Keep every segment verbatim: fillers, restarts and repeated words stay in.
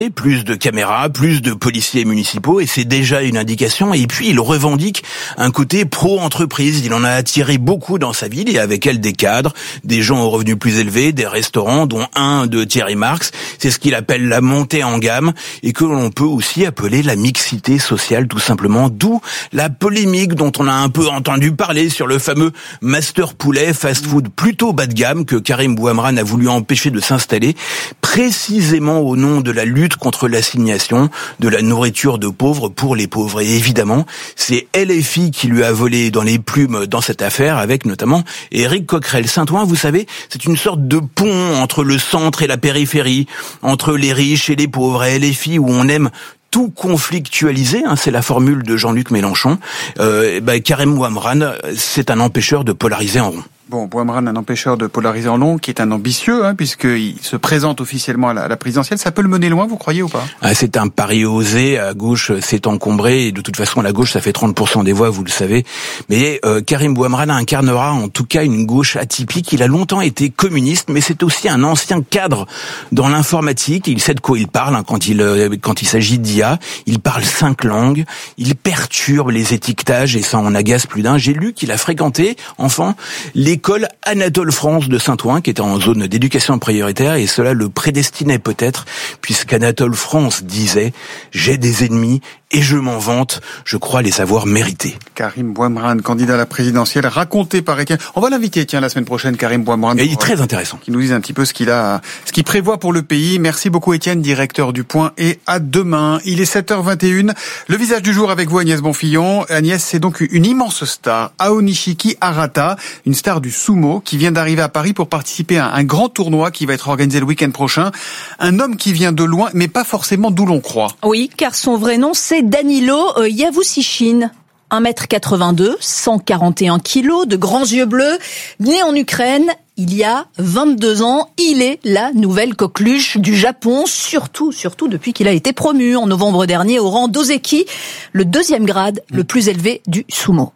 Plus de caméras, plus de policiers municipaux, et c'est déjà une indication. Et puis il revendique un côté pro-entreprise. Il en a attiré beaucoup dans sa ville, et avec elle des cadres, des gens aux revenus plus élevés, des restaurants, dont un de Thierry Marx. C'est ce qu'il appelle la montée en gamme, et que l'on peut aussi appeler la mixité sociale, tout simplement. D'où la polémique dont on a un peu entendu parler sur le fameux Master Poulet, fast-food plutôt bas de gamme, que Karim Bouamrane a voulu empêcher de s'installer, précisément au nom de la lutte contre l'assignation de la nourriture de pauvres pour les pauvres. Et évidemment, c'est L F I qui lui a volé dans les plumes dans cette affaire, avec notamment Éric Coquerel. Saint-Ouen, vous savez, c'est une sorte de pont entre le centre et la périphérie, entre les riches et les pauvres. Et L F I, où on aime tout conflictualiser, hein, c'est la formule de Jean-Luc Mélenchon. Euh, bah, Karim Bouamrane, c'est un empêcheur de polariser en rond. Bon, Bouamrane, un empêcheur de polariser en long, qui est un ambitieux, hein, puisqu'il se présente officiellement à la, à la présidentielle. Ça peut le mener loin, vous croyez ou pas? Ah, c'est un pari osé. À gauche, c'est encombré. Et de toute façon, la gauche, ça fait trente pour cent des voix, vous le savez. Mais euh, Karim Bouamrane incarnera en tout cas une gauche atypique. Il a longtemps été communiste, mais c'est aussi un ancien cadre dans l'informatique. Il sait de quoi il parle, hein, quand il euh, quand il s'agit d'I A. Il parle cinq langues. Il perturbe les étiquetages, et ça en agace plus d'un. J'ai lu qu'il a fréquenté, enfant, les l'école Anatole France de Saint-Ouen, qui était en zone d'éducation prioritaire, et cela le prédestinait peut-être, puisqu'Anatole France disait « J'ai des ennemis et je m'en vante, je crois les avoir mérités ». Karim Bouamrane, candidat à la présidentielle, raconté par Étienne. On va l'inviter, tiens, la semaine prochaine, Karim Bouamrane. Et il est très intéressant. Qui nous dise un petit peu ce qu'il a, ce qu'il prévoit pour le pays. Merci beaucoup, Étienne, directeur du Point, et à demain. Il est sept heures vingt et une. Le visage du jour avec vous, Agnès Bonfillon. Agnès, c'est donc une immense star, Aonishiki Arata, une star du sumo, qui vient d'arriver à Paris pour participer à un grand tournoi qui va être organisé le week-end prochain. Un homme qui vient de loin, mais pas forcément d'où l'on croit. Oui, car son vrai nom, c'est Danilo Yavousichine. un mètre quatre-vingt-deux, cent quarante et un kilos, de grands yeux bleus, né en Ukraine il y a vingt-deux ans. Il est la nouvelle coqueluche du Japon, surtout, surtout depuis qu'il a été promu en novembre dernier au rang d'Ozeki, le deuxième grade le plus élevé du sumo.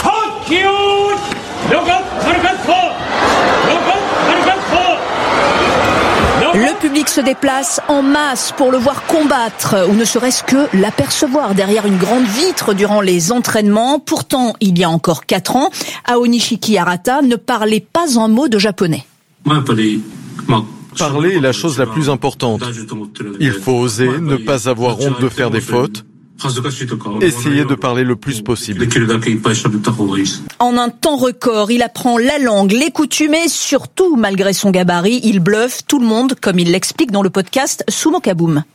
Le public se déplace en masse pour le voir combattre, ou ne serait-ce que l'apercevoir derrière une grande vitre durant les entraînements. Pourtant, il y a encore quatre ans, Aonishiki Arata ne parlait pas un mot de japonais. Parler est la chose la plus importante. Il faut oser, ne pas avoir honte de faire des fautes. Essayez de parler le plus possible. En un temps record, il apprend la langue, les coutumes et surtout, malgré son gabarit, il bluffe tout le monde, comme il l'explique dans le podcast Sumo Kaboom.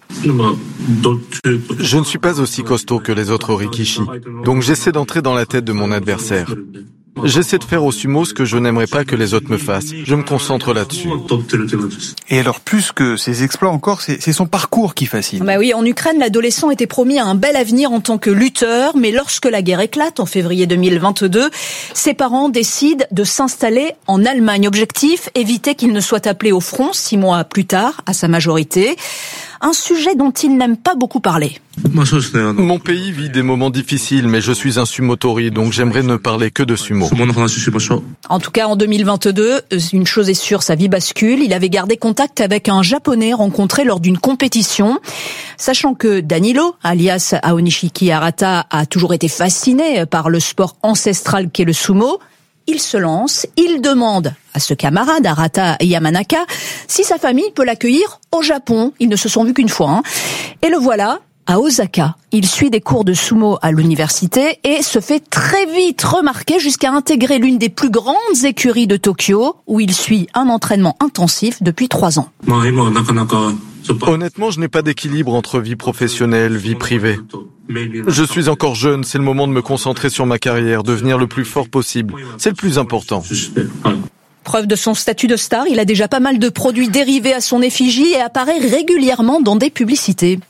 Je ne suis pas aussi costaud que les autres rikishi, donc j'essaie d'entrer dans la tête de mon adversaire. J'essaie de faire au sumo ce que je n'aimerais pas que les autres me fassent. Je me concentre là-dessus. Et alors, plus que ses exploits encore, c'est, c'est son parcours qui fascine. Bah oui, en Ukraine, l'adolescent était promis à un bel avenir en tant que lutteur, mais lorsque la guerre éclate en février deux mille vingt-deux, ses parents décident de s'installer en Allemagne. Objectif, éviter qu'il ne soit appelé au front six mois plus tard, à sa majorité. Un sujet dont il n'aime pas beaucoup parler. Mon pays vit des moments difficiles, mais je suis un sumotori, donc j'aimerais ne parler que de sumo. En tout cas, en deux mille vingt-deux, une chose est sûre, sa vie bascule. Il avait gardé contact avec un Japonais rencontré lors d'une compétition. Sachant que Danilo, alias Aonishiki Arata, a toujours été fasciné par le sport ancestral qu'est le sumo, il se lance, il demande à ce camarade, Arata Yamanaka, si sa famille peut l'accueillir au Japon. Ils ne se sont vus qu'une fois. Hein. Et le voilà à Osaka. Il suit des cours de sumo à l'université et se fait très vite remarquer jusqu'à intégrer l'une des plus grandes écuries de Tokyo, où il suit un entraînement intensif depuis trois ans. Honnêtement, je n'ai pas d'équilibre entre vie professionnelle, vie privée. Je suis encore jeune, c'est le moment de me concentrer sur ma carrière, devenir le plus fort possible. C'est le plus important. Preuve de son statut de star, il a déjà pas mal de produits dérivés à son effigie et apparaît régulièrement dans des publicités.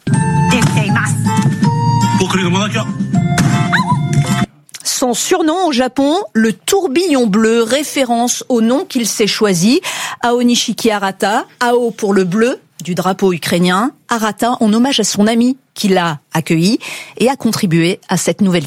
Son surnom au Japon, le tourbillon bleu, référence au nom qu'il s'est choisi, Aonishiki Arata, Ao pour le bleu du drapeau ukrainien, Arata en hommage à son ami qui l'a accueilli et a contribué à cette nouvelle vie.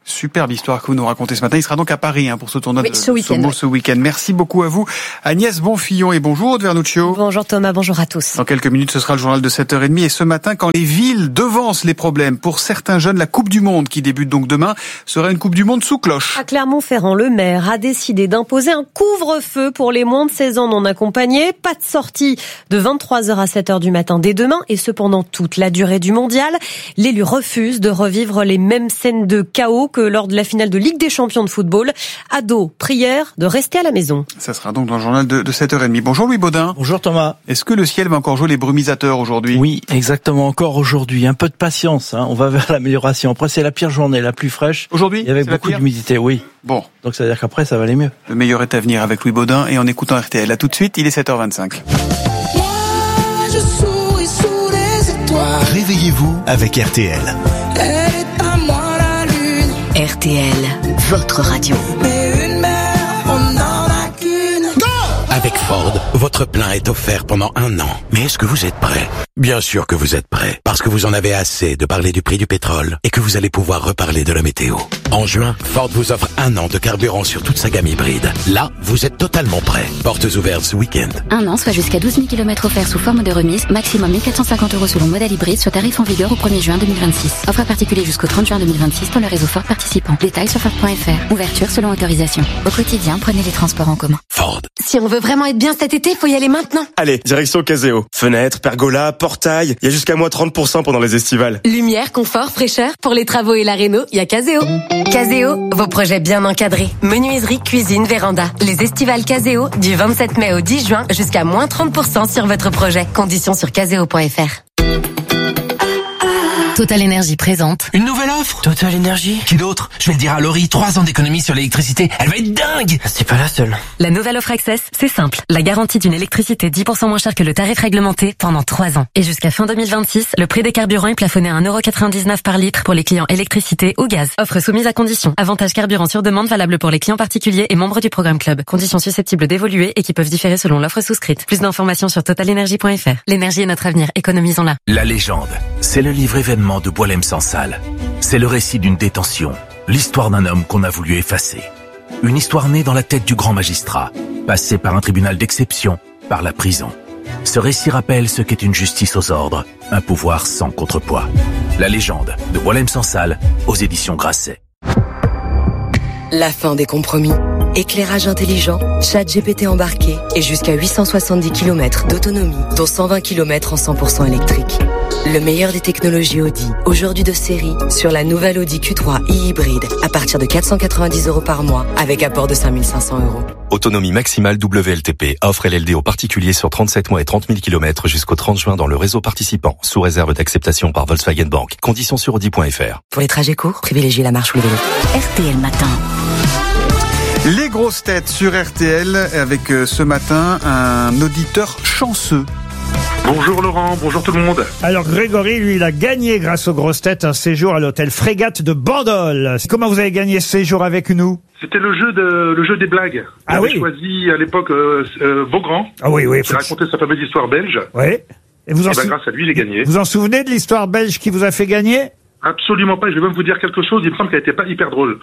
Superbe histoire que vous nous racontez ce matin. Il sera donc à Paris hein, pour ce tournoi oui, de, ce de week-end, Somo oui. ce week-end. Merci beaucoup à vous. Agnès Bonfillon et bonjour Aude Vernuccio. Bonjour Thomas, bonjour à tous. Dans quelques minutes, ce sera le journal de sept heures trente. Et ce matin, quand les villes devancent les problèmes, pour certains jeunes, la Coupe du Monde, qui débute donc demain, sera une Coupe du Monde sous cloche. À Clermont-Ferrand, le maire a décidé d'imposer un couvre-feu pour les moins de seize ans non accompagnés. Pas de sortie de vingt-trois heures à sept heures du matin dès demain, et cependant toute la durée du mondial. L'élu refuse de revivre les mêmes scènes de chaos que lors de la finale de Ligue des Champions de football. Ado, prière de rester à la maison. Ça sera donc dans le journal de, de sept heures trente. Bonjour Louis Baudin. Bonjour Thomas. Est-ce que le ciel va encore jouer les brumisateurs aujourd'hui? Oui, exactement, encore aujourd'hui. Un peu de patience, hein. On va vers l'amélioration. Après, c'est la pire journée, la plus fraîche. Aujourd'hui? Et avec beaucoup d'humidité, oui. Bon. Donc ça veut dire qu'après, ça va aller mieux. Le meilleur est à venir avec Louis Baudin et en écoutant R T L. À tout de suite, il est sept heures vingt-cinq. Moi, je souris sous les étoiles. Réveillez-vous avec R T L. Elle est à moi la lune. R T L, votre radio. Mais une mère, on n'en a qu'une. Go! Avec Ford, votre plein est offert pendant un an. Mais est-ce que vous êtes prêt? Bien sûr que vous êtes prêt, parce que vous en avez assez de parler du prix du pétrole et que vous allez pouvoir reparler de la météo. En juin, Ford vous offre un an de carburant sur toute sa gamme hybride. Là, vous êtes totalement prêt. Portes ouvertes ce week-end. Un an, soit jusqu'à douze mille kilomètres offerts sous forme de remise, maximum mille quatre cent cinquante euros selon modèle hybride sur tarif en vigueur au premier juin deux mille vingt-six. Offre à particulier jusqu'au trente juin deux mille vingt-six pour le réseau Ford participant. Détails sur Ford point F R. Ouverture selon autorisation. Au quotidien, prenez les transports en commun. Ford. Si on veut vraiment être bien cet été, faut y aller maintenant. Allez, direction Caseo. Fenêtres, pergola, portail, il y a jusqu'à moins trente pour cent pendant les estivales. Lumière, confort, fraîcheur. Pour les travaux et la réno, il y a Caseo. Caseo, vos projets bien encadrés. Menuiserie, cuisine, véranda. Les estivales Caseo, du vingt-sept mai au dix juin, jusqu'à moins trente pour cent sur votre projet. Conditions sur caseo point F R. Total Énergie présente. Une nouvelle offre Total Énergie. Qui d'autre? Je vais le dire à Laurie, trois ans d'économie sur l'électricité. Elle va être dingue. C'est pas la seule. La nouvelle offre Access, c'est simple. La garantie d'une électricité dix pour cent moins chère que le tarif réglementé pendant trois ans. Et jusqu'à fin deux mille vingt-six, le prix des carburants est plafonné à un euro quatre-vingt-dix-neuf par litre pour les clients électricité ou gaz. Offre soumise à conditions. Avantage carburant sur demande valable pour les clients particuliers et membres du programme Club. Conditions susceptibles d'évoluer et qui peuvent différer selon l'offre souscrite. Plus d'informations sur total énergie point F R. L'énergie est notre avenir, économisons-la. La légende, c'est le livre événement de Boualem Sansal. C'est le récit d'une détention, l'histoire d'un homme qu'on a voulu effacer. Une histoire née dans la tête du grand magistrat, passée par un tribunal d'exception, par la prison. Ce récit rappelle ce qu'est une justice aux ordres, un pouvoir sans contrepoids. La légende de Boualem Sansal aux éditions Grasset. La fin des compromis. Éclairage intelligent, ChatGPT embarqué et jusqu'à huit cent soixante-dix kilomètres d'autonomie, dont cent vingt kilomètres en cent pour cent électrique. Le meilleur des technologies Audi, aujourd'hui de série, sur la nouvelle Audi Q trois e-hybride, à partir de quatre cent quatre-vingt-dix euros par mois, avec apport de cinq mille cinq cents euros. Autonomie maximale W L T P. Offre L L D aux particuliers sur trente-sept mois et trente mille kilomètres jusqu'au trente juin dans le réseau participant, sous réserve d'acceptation par Volkswagen Bank. Conditions sur Audi point F R. Pour les trajets courts, privilégiez la marche ou le vélo. R T L Matin. Les grosses têtes sur R T L avec euh, ce matin un auditeur chanceux. Bonjour Laurent, bonjour tout le monde. Alors Grégory, lui, il a gagné grâce aux grosses têtes un séjour à l'hôtel Frégate de Bandol. Comment vous avez gagné ce séjour avec nous? C'était le jeu de le jeu des blagues. Ah oui. J'avais choisi à l'époque euh, euh, Beaugrand. Ah oui, oui. Qui racontait sa fameuse histoire belge. Oui. Et vous en Et ben, sou... grâce à lui, j'ai gagné. Vous en souvenez de l'histoire belge qui vous a fait gagner? Absolument pas, je vais même vous dire quelque chose, il me semble qu'elle n'était pas hyper drôle.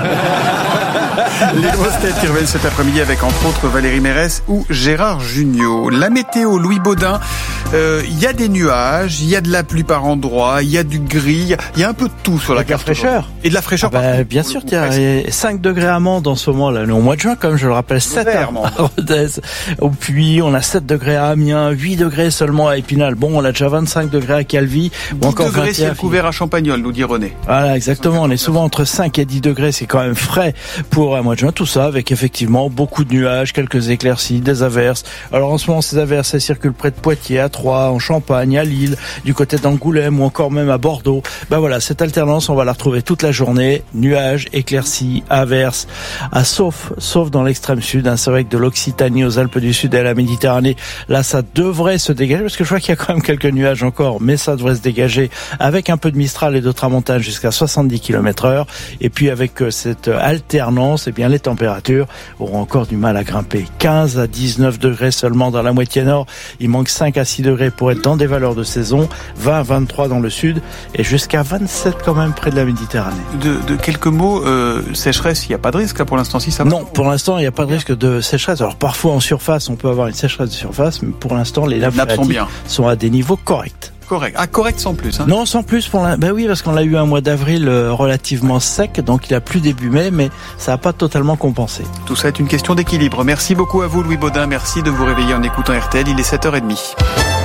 Les grosses têtes qui reviennent cet après-midi avec entre autres Valérie Mérès ou Gérard Jugnot. La météo, Louis Baudin, il euh, y a des nuages, il y a de la pluie par endroits, il y a du gris, il y a un peu de tout sur la carte. De la fraîcheur. Et de la fraîcheur. Ah bah, bien sûr, il y a cinq degrés à Mende en ce moment, là, au mois de juin, comme je le rappelle, sept à Rodez. Au Puy, on a sept degrés à Amiens, huit degrés seulement à Épinal. Bon, on a déjà vingt-cinq degrés à Calvi. dix encore degrés ciel couvert à Champagnol, nous dit René. Voilà, exactement. On est souvent entre cinq et dix degrés. C'est quand même frais pour un mois de juin. Tout ça avec effectivement beaucoup de nuages, quelques éclaircies, des averses. Alors en ce moment, ces averses, elles circulent près de Poitiers, à Troyes, en Champagne, à Lille, du côté d'Angoulême ou encore même à Bordeaux. Ben voilà, cette alternance, on va la retrouver toute la journée. Nuages, éclaircies, averses. Ah, sauf, sauf dans l'extrême sud. Hein. C'est vrai que de l'Occitanie aux Alpes du Sud et à la Méditerranée, là, ça devrait se dégager parce que je vois qu'il y a quand même quelques nuages encore, mais ça devrait se dégager avec un peu de Mistral centrale et de tramontane jusqu'à soixante-dix kilomètres heure. Et puis avec cette alternance, eh bien les températures auront encore du mal à grimper. quinze à dix-neuf degrés seulement dans la moitié nord. Il manque cinq à six degrés pour être dans des valeurs de saison. vingt à vingt-trois dans le sud et jusqu'à vingt-sept quand même près de la Méditerranée. De, de quelques mots, euh, sécheresse, il n'y a pas de risque là pour l'instant si ça va. Non, pour l'instant il n'y a pas de risque de sécheresse. Alors parfois en surface on peut avoir une sécheresse de surface, mais pour l'instant les nappes phréatiques sont, bien. sont à des niveaux corrects. Correct. Ah, correct sans plus. Hein. Non, sans plus. Pour la... Ben oui, parce qu'on l'a eu un mois d'avril euh, relativement sec, donc il a plu début mai, mais ça n'a pas totalement compensé. Tout ça est une question d'équilibre. Merci beaucoup à vous, Louis Baudin. Merci de vous réveiller en écoutant R T L. Il est sept heures trente.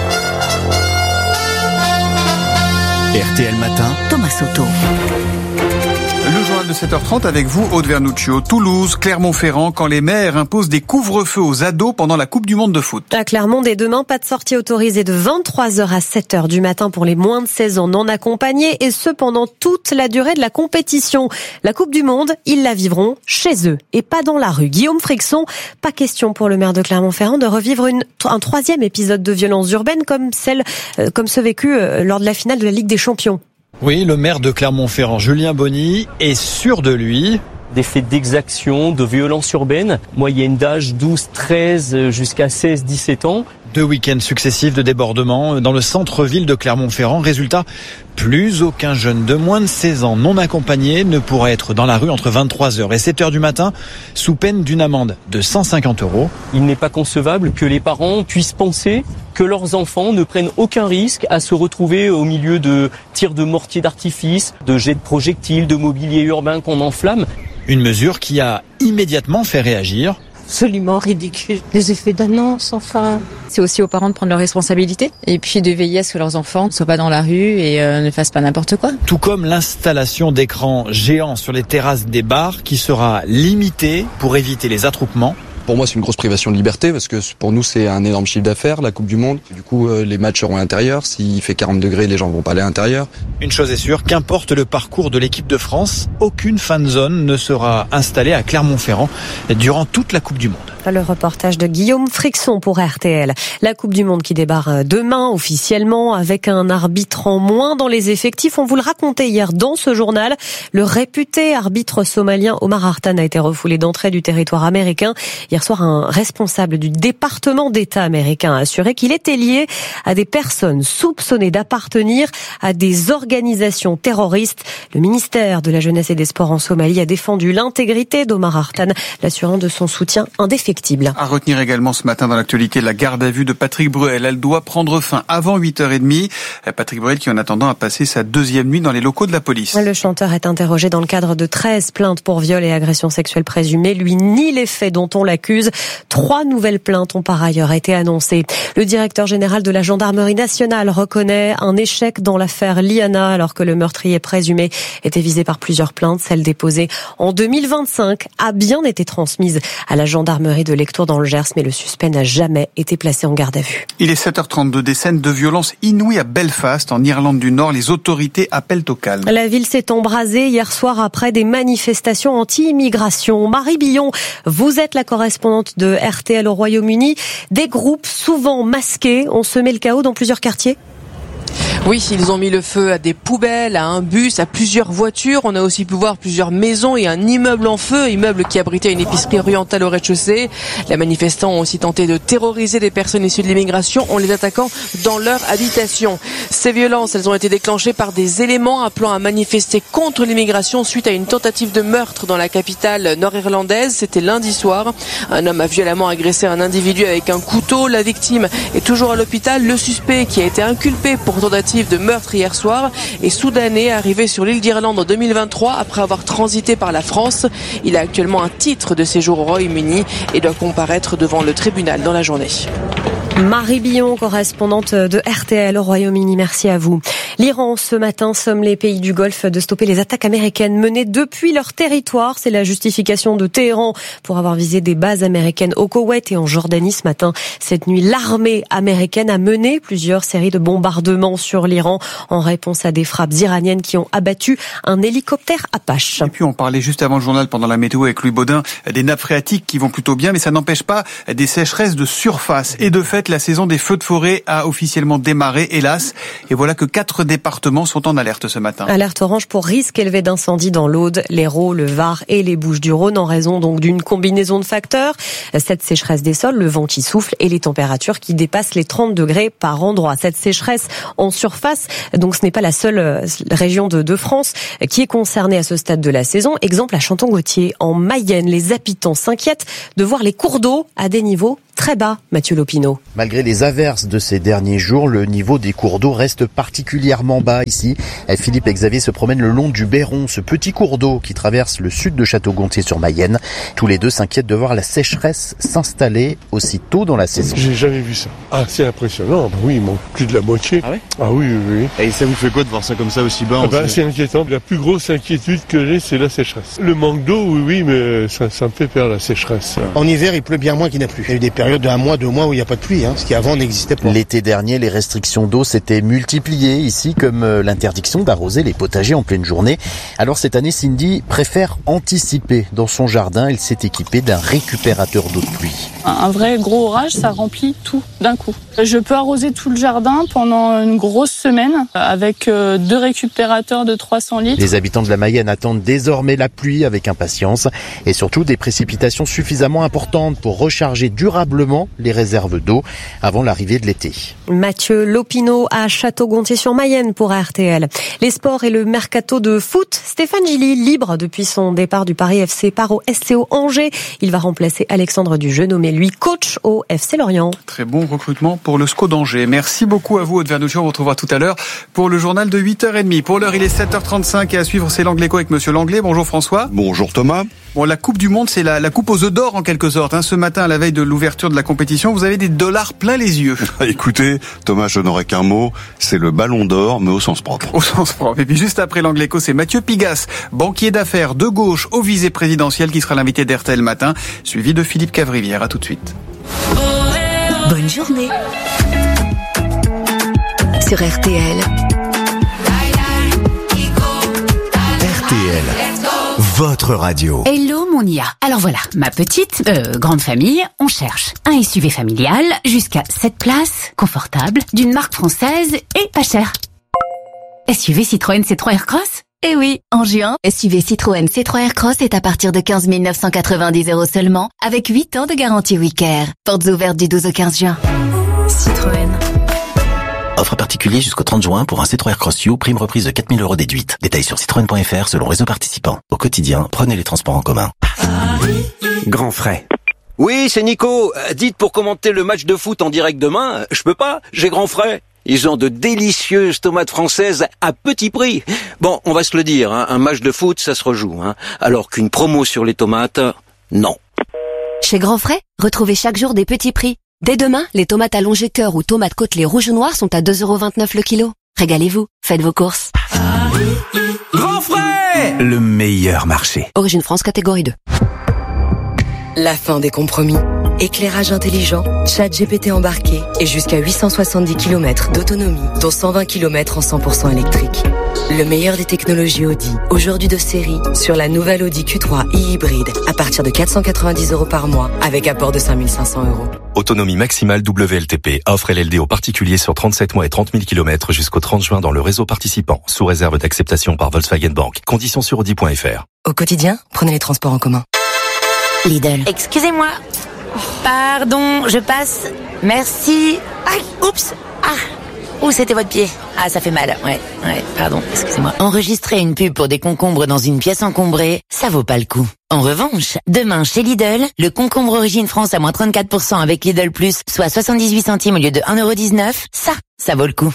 R T L Matin, Thomas Soto. Le journal de sept heures trente avec vous, Aude Vernuccio. Toulouse, Clermont-Ferrand, quand les maires imposent des couvre-feux aux ados pendant la Coupe du Monde de foot. À Clermont, dès demain, pas de sortie autorisée de vingt-trois heures à sept heures du matin pour les moins de seize ans non accompagnés, et ce pendant toute la durée de la compétition. La Coupe du Monde, ils la vivront chez eux et pas dans la rue. Guillaume Frixon, pas question pour le maire de Clermont-Ferrand de revivre une, un troisième épisode de violence urbaine comme celle, euh, comme ce vécu euh, lors de la finale de la Ligue des Champions. Oui, le maire de Clermont-Ferrand, Julien Bonny, est sûr de lui. Des faits d'exaction, de violence urbaine, moyenne d'âge douze, treize jusqu'à seize, dix-sept ans. Deux week-ends successifs de débordements dans le centre-ville de Clermont-Ferrand. Résultat, plus aucun jeune de moins de seize ans non accompagné ne pourra être dans la rue entre vingt-trois heures et sept heures du matin sous peine d'une amende de cent cinquante euros. Il n'est pas concevable que les parents puissent penser que leurs enfants ne prennent aucun risque à se retrouver au milieu de tirs de mortier d'artifice, de jets de projectiles, de mobilier urbain qu'on enflamme. Une mesure qui a immédiatement fait réagir. Absolument ridicule. Les effets d'annonce, enfin. C'est aussi aux parents de prendre leurs responsabilités et puis de veiller à ce que leurs enfants ne soient pas dans la rue et euh, ne fassent pas n'importe quoi. Tout comme l'installation d'écrans géants sur les terrasses des bars qui sera limitée pour éviter les attroupements. Pour moi, c'est une grosse privation de liberté parce que pour nous, c'est un énorme chiffre d'affaires, la Coupe du Monde. Du coup, euh, les matchs seront à l'intérieur. S'il fait quarante degrés, les gens vont pas aller à l'intérieur. Une chose est sûre, qu'importe le parcours de l'équipe de France, aucune fan zone ne sera installée à Clermont-Ferrand durant toute la Coupe du Monde. Le reportage de Guillaume Frixon pour R T L. La Coupe du Monde qui débarre demain officiellement avec un arbitre en moins dans les effectifs. On vous le racontait hier dans ce journal. Le réputé arbitre somalien Omar Hartan a été refoulé d'entrée du territoire américain. Hier soir, un responsable du département d'État américain a assuré qu'il était lié à des personnes soupçonnées d'appartenir à des organisations terroristes. Le ministère de la Jeunesse et des Sports en Somalie a défendu l'intégrité d'Omar Hartan, l'assurant de son soutien indéfectible. À retenir également ce matin dans l'actualité la garde à vue de Patrick Bruel. Elle doit prendre fin avant huit heures trente. Patrick Bruel qui en attendant a passé sa deuxième nuit dans les locaux de la police. Le chanteur est interrogé dans le cadre de treize plaintes pour viol et agression sexuelle présumée. Lui nie les faits dont on l'accuse. Trois nouvelles plaintes ont par ailleurs été annoncées. Le directeur général de la gendarmerie nationale reconnaît un échec dans l'affaire Liana alors que le meurtrier présumé était visé par plusieurs plaintes. Celle déposée en deux mille vingt-cinq a bien été transmise à la gendarmerie de Lectoure dans le Gers, mais le suspect n'a jamais été placé en garde à vue. Il est sept heures trente-deux, des scènes de violence inouïes à Belfast, en Irlande du Nord. Les autorités appellent au calme. La ville s'est embrasée hier soir après des manifestations anti-immigration. Marie Billon, vous êtes la correspondante de R T L au Royaume-Uni. Des groupes souvent masqués ont semé le chaos dans plusieurs quartiers. Oui, ils ont mis le feu à des poubelles, à un bus, à plusieurs voitures. On a aussi pu voir plusieurs maisons et un immeuble en feu, immeuble qui abritait une épicerie orientale au rez-de-chaussée. Les manifestants ont aussi tenté de terroriser des personnes issues de l'immigration en les attaquant dans leur habitation. Ces violences, elles ont été déclenchées par des éléments appelant à manifester contre l'immigration suite à une tentative de meurtre dans la capitale nord-irlandaise. C'était lundi soir. Un homme a violemment agressé un individu avec un couteau. La victime est toujours à l'hôpital. Le suspect, qui a été inculpé pour tentative de meurtre hier soir, est soudanais, arrivé sur l'île d'Irlande en deux mille vingt-trois après avoir transité par la France. Il a actuellement un titre de séjour au Royaume-Uni et doit comparaître devant le tribunal dans la journée. Marie Billon, correspondante de R T L au Royaume-Uni, merci à vous. L'Iran, ce matin, somme les pays du Golfe de stopper les attaques américaines menées depuis leur territoire. C'est la justification de Téhéran pour avoir visé des bases américaines au Koweït et en Jordanie ce matin. Cette nuit, l'armée américaine a mené plusieurs séries de bombardements sur l'Iran en réponse à des frappes iraniennes qui ont abattu un hélicoptère Apache. Et puis on parlait juste avant le journal, pendant la météo avec Louis Baudin, des nappes phréatiques qui vont plutôt bien, mais ça n'empêche pas des sécheresses de surface. Et de fait, la saison des feux de forêt a officiellement démarré, hélas. Et voilà que quatre départements sont en alerte ce matin. Alerte orange pour risque élevé d'incendie dans l'Aude, l'Hérault, le Var et les Bouches-du-Rhône en raison donc d'une combinaison de facteurs. Cette sécheresse des sols, le vent qui souffle et les températures qui dépassent les trente degrés par endroit. Cette sécheresse en surface, donc ce n'est pas la seule région de, de France qui est concernée à ce stade de la saison. Exemple à Chanton-Gauthier, en Mayenne, les habitants s'inquiètent de voir les cours d'eau à des niveaux très bas, Mathieu Lopineau. Malgré les averses de ces derniers jours, le niveau des cours d'eau reste particulièrement bas ici. Philippe et Xavier se promènent le long du Béron, ce petit cours d'eau qui traverse le sud de Château-Gontier-sur-Mayenne. Tous les deux s'inquiètent de voir la sécheresse s'installer aussi tôt dans la saison. J'ai jamais vu ça. Ah, c'est impressionnant. Oui, il manque plus de la moitié. Ah oui ? Ah oui, oui, oui. Et ça vous fait quoi de voir ça comme ça aussi bas ? Ah bah, c'est inquiétant. La plus grosse inquiétude que j'ai, c'est la sécheresse. Le manque d'eau, oui, oui, mais ça, ça me fait peur, la sécheresse. En hiver, il pleut bien moins qu'il n'a plu. Il y a eu des périodes de un mois, deux mois où il n'y a pas de pluie, hein, ce qui avant n'existait pas. L'été dernier, les restrictions d'eau s'étaient multipliées ici, comme l'interdiction d'arroser les potagers en pleine journée. Alors cette année, Cindy préfère anticiper. Dans son jardin, elle s'est équipée d'un récupérateur d'eau de pluie. Un vrai gros orage, ça remplit tout d'un coup. Je peux arroser tout le jardin pendant une grosse semaine avec deux récupérateurs de trois cents litres. Les habitants de la Mayenne attendent désormais la pluie avec impatience et surtout des précipitations suffisamment importantes pour recharger durablement les réserves d'eau avant l'arrivée de l'été. Mathieu Lopineau à Château-Gontier-sur-Mayenne pour R T L. Les sports et le mercato de foot. Stéphane Gilly, libre depuis son départ du Paris F C par au S C O Angers. Il va remplacer Alexandre Dujeu, nommé lui coach au F C Lorient. Très bon recrutement pour le S C O d'Angers. Merci beaucoup à vous, Aude Vernoucci. On vous retrouvera tout à l'heure pour le journal de huit heures trente. Pour l'heure, il est sept heures trente-cinq et à suivre, c'est l'Angléco avec Monsieur Langlais. Bonjour François. Bonjour Thomas. Bon, la Coupe du Monde, c'est la, la coupe aux œufs d'or en quelque sorte. Hein. Ce matin, à la veille de l'ouverture de la compétition, vous avez des dollars plein les yeux. Écoutez, Thomas, je n'aurai qu'un mot, c'est le ballon d'or, mais au sens propre. Au sens propre. Et puis juste après l'Angléco, c'est Mathieu Pigas, banquier d'affaires de gauche au visée présidentielle, qui sera l'invité d'R T L Matin, suivi de Philippe Cavrivière. À tout de suite. Bonne journée. Sur R T L. R T L. Votre radio. Hello mon I A. Alors voilà, ma petite, euh, grande famille, on cherche un S U V familial jusqu'à sept places, confortable, d'une marque française et pas cher. S U V Citroën C trois Aircross ? Eh oui, en juin, S U V Citroën C trois Aircross est à partir de quinze mille neuf cent quatre-vingt-dix euros seulement, avec huit ans de garantie WeCare. Portes ouvertes du douze au quinze juin. Citroën. Offre particulier jusqu'au trente juin pour un C trois Aircross U, prime reprise de quatre mille euros déduite. Détails sur citroën point f r selon réseau participant. Au quotidien, prenez les transports en commun. Grand frais. Oui, c'est Nico. Dites pour commenter le match de foot en direct demain, je peux pas, j'ai grand frais. Ils ont de délicieuses tomates françaises à petit prix. Bon, on va se le dire, hein, un match de foot, ça se rejoue. Hein, alors qu'une promo sur les tomates, non. Chez Grand Frais, retrouvez chaque jour des petits prix. Dès demain, les tomates allongées cœur ou tomates côtelées rouges ou noires sont à deux euros vingt-neuf le kilo. Régalez-vous, faites vos courses. Grand frais! Le meilleur marché. Origine France, catégorie deux. La fin des compromis. Éclairage intelligent, ChatGPT embarqué et jusqu'à huit cent soixante-dix kilomètres d'autonomie, dont cent vingt kilomètres en cent pour cent électrique. Le meilleur des technologies Audi, aujourd'hui de série, sur la nouvelle Audi Q trois e-hybride, à partir de quatre cent quatre-vingt-dix euros par mois, avec apport de cinq mille cinq cents euros. Autonomie maximale W L T P. Offre L L D aux particuliers sur trente-sept mois et trente mille kilomètres jusqu'au trente juin dans le réseau participant, sous réserve d'acceptation par Volkswagen Bank. Conditions sur audi point f r. Au quotidien, prenez les transports en commun. Lidl. Excusez-moi. Pardon, je passe. Merci. Aïe, oups. Ah. Ouh, c'était votre pied. Ah, ça fait mal. Ouais, ouais, pardon, excusez-moi. Enregistrer une pub pour des concombres dans une pièce encombrée, ça vaut pas le coup. En revanche, demain chez Lidl, le concombre Origine France à moins trente-quatre pour cent avec Lidl Plus, soit soixante-dix-huit centimes au lieu de un euro dix-neuf, ça, ça vaut le coup.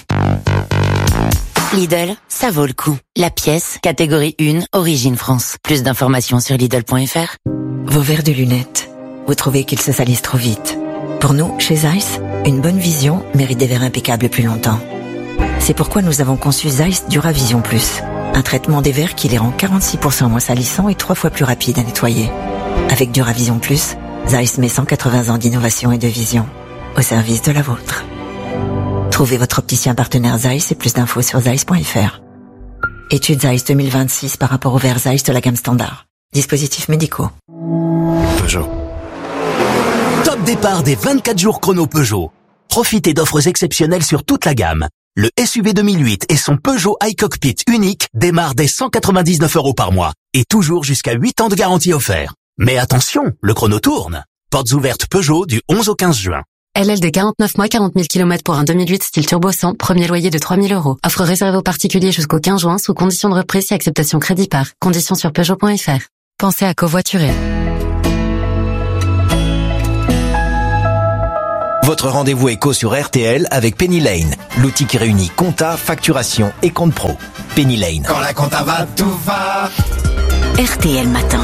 Lidl, ça vaut le coup. La pièce, catégorie un, Origine France. Plus d'informations sur Lidl point f r. Vos verres de lunettes. Vous trouvez qu'ils se salissent trop vite. Pour nous, chez Zeiss, une bonne vision mérite des verres impeccables plus longtemps. C'est pourquoi nous avons conçu Zeiss Duravision Plus. Un traitement des verres qui les rend quarante-six pour cent moins salissants et trois fois plus rapides à nettoyer. Avec Duravision Plus, Zeiss met cent quatre-vingts ans d'innovation et de vision au service de la vôtre. Trouvez votre opticien partenaire Zeiss et plus d'infos sur zeiss point f r. Étude Zeiss deux mille vingt-six par rapport aux verres Zeiss de la gamme standard. Dispositifs médicaux. Peugeot. Top départ des vingt-quatre jours chrono Peugeot. Profitez d'offres exceptionnelles sur toute la gamme. Le S U V deux mille huit et son Peugeot iCockpit unique démarrent dès cent quatre-vingt-dix-neuf euros par mois et toujours jusqu'à huit ans de garantie offert. Mais attention, le chrono tourne. Portes ouvertes Peugeot du onze au quinze juin. L L D quarante-neuf mois, quarante mille kilomètres pour un deux mille huit style turbo cent, premier loyer de trois mille euros. Offre réservée aux particuliers jusqu'au quinze juin sous condition de reprise et acceptation crédit par. Conditions sur Peugeot point F R. Pensez à covoiturer. Votre rendez-vous éco sur R T L avec Penny Lane, l'outil qui réunit compta, facturation et compte pro. Penny Lane. Quand la compta va, tout va. R T L Matin.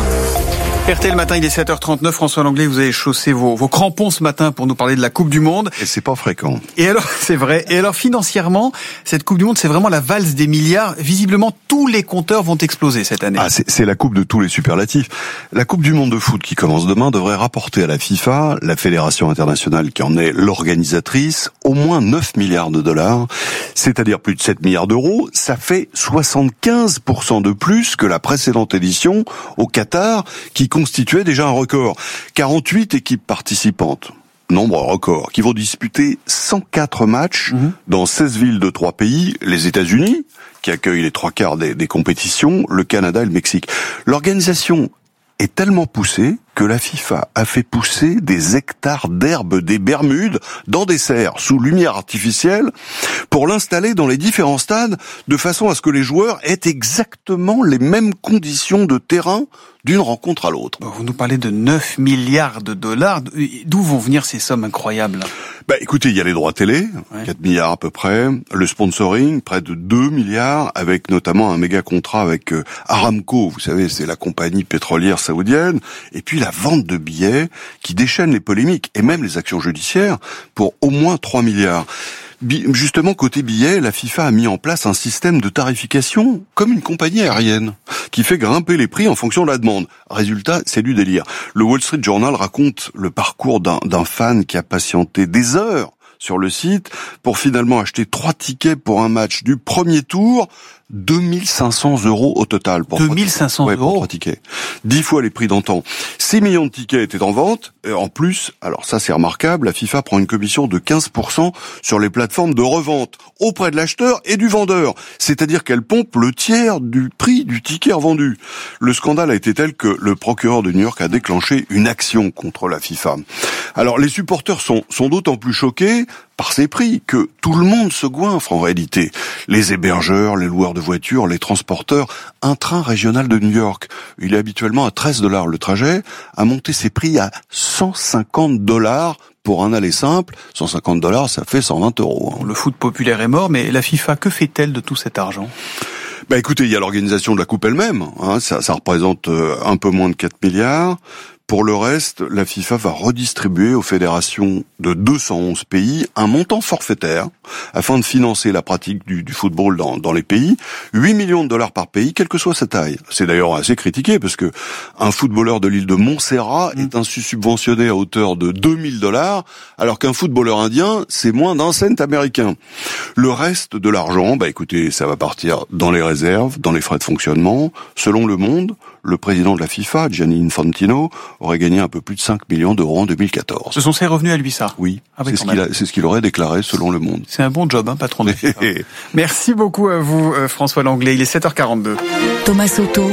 R T L Matin, il est sept heures trente-neuf. François Langlais, vous avez chaussé vos, vos crampons ce matin pour nous parler de la Coupe du Monde. Et c'est pas fréquent. Et alors, c'est vrai. Et alors, financièrement, cette Coupe du Monde, c'est vraiment la valse des milliards. Visiblement, tous les compteurs vont exploser cette année. Ah, c'est, c'est la Coupe de tous les superlatifs. La Coupe du Monde de foot qui commence demain devrait rapporter à la FIFA, la fédération internationale qui en est l'organisatrice, au moins neuf milliards de dollars, c'est-à-dire plus de sept milliards d'euros. Ça fait soixante-quinze pour cent de plus que la précédente édition au Qatar, qui constituait déjà un record. quarante-huit équipes participantes, nombre record, qui vont disputer cent quatre matchs mmh. dans seize villes de trois pays, les États-Unis, qui accueillent les trois quarts des, des compétitions, le Canada et le Mexique. L'organisation est tellement poussée que la FIFA a fait pousser des hectares d'herbe des Bermudes dans des serres sous lumière artificielle pour l'installer dans les différents stades de façon à ce que les joueurs aient exactement les mêmes conditions de terrain d'une rencontre à l'autre. Vous nous parlez de neuf milliards de dollars. D'où vont venir ces sommes incroyables? Bah, écoutez, il y a les droits télé, ouais. quatre milliards à peu près, le sponsoring, près de deux milliards, avec notamment un méga contrat avec euh, Aramco, vous savez, c'est la compagnie pétrolière saoudienne, et puis la vente de billets qui déchaîne les polémiques, et même les actions judiciaires, pour au moins trois milliards. Justement, côté billets, la FIFA a mis en place un système de tarification comme une compagnie aérienne qui fait grimper les prix en fonction de la demande. Résultat, c'est du délire. Le Wall Street Journal raconte le parcours d'un, d'un fan qui a patienté des heures sur le site pour finalement acheter trois tickets pour un match du premier tour. deux mille cinq cents euros au total pour deux mille cinq cents ouais, euros pour trois tickets. Dix fois les prix d'antan. six millions de tickets étaient en vente. Et en plus, alors ça c'est remarquable, la FIFA prend une commission de quinze pour cent sur les plateformes de revente auprès de l'acheteur et du vendeur. C'est-à-dire qu'elle pompe le tiers du prix du ticket revendu. Le scandale a été tel que le procureur de New York a déclenché une action contre la FIFA. Alors les supporters sont, sont d'autant plus choqués par ces prix que tout le monde se goinfre en réalité. Les hébergeurs, les loueurs de voitures, les transporteurs. Un train régional de New York, il est habituellement à treize dollars le trajet, a monté ses prix à cent cinquante dollars pour un aller simple. cent cinquante dollars, ça fait cent vingt euros. Le foot populaire est mort, mais la FIFA, que fait-elle de tout cet argent ? Bah écoutez, il y a l'organisation de la Coupe elle-même, hein, ça, ça représente un peu moins de quatre milliards. Pour le reste, la FIFA va redistribuer aux fédérations de deux cent onze pays un montant forfaitaire afin de financer la pratique du, du football dans, dans les pays. huit millions de dollars par pays, quelle que soit sa taille. C'est d'ailleurs assez critiqué parce que un footballeur de l'île de Montserrat est ainsi subventionné à hauteur de deux mille dollars, alors qu'un footballeur indien, c'est moins d'un cent américain. Le reste de l'argent, bah écoutez, ça va partir dans les réserves, dans les frais de fonctionnement. Selon Le Monde, le président de la FIFA, Gianni Infantino, aurait gagné un peu plus de cinq millions d'euros en deux mille quatorze. Ce sont ses revenus à lui, ça? Oui, ah oui c'est, ce qu'il a, c'est ce qu'il aurait déclaré selon Le Monde. C'est un bon job, hein, patron de FIFA. Merci beaucoup à vous, François Langlais. Il est sept heures quarante-deux. Thomas Soto,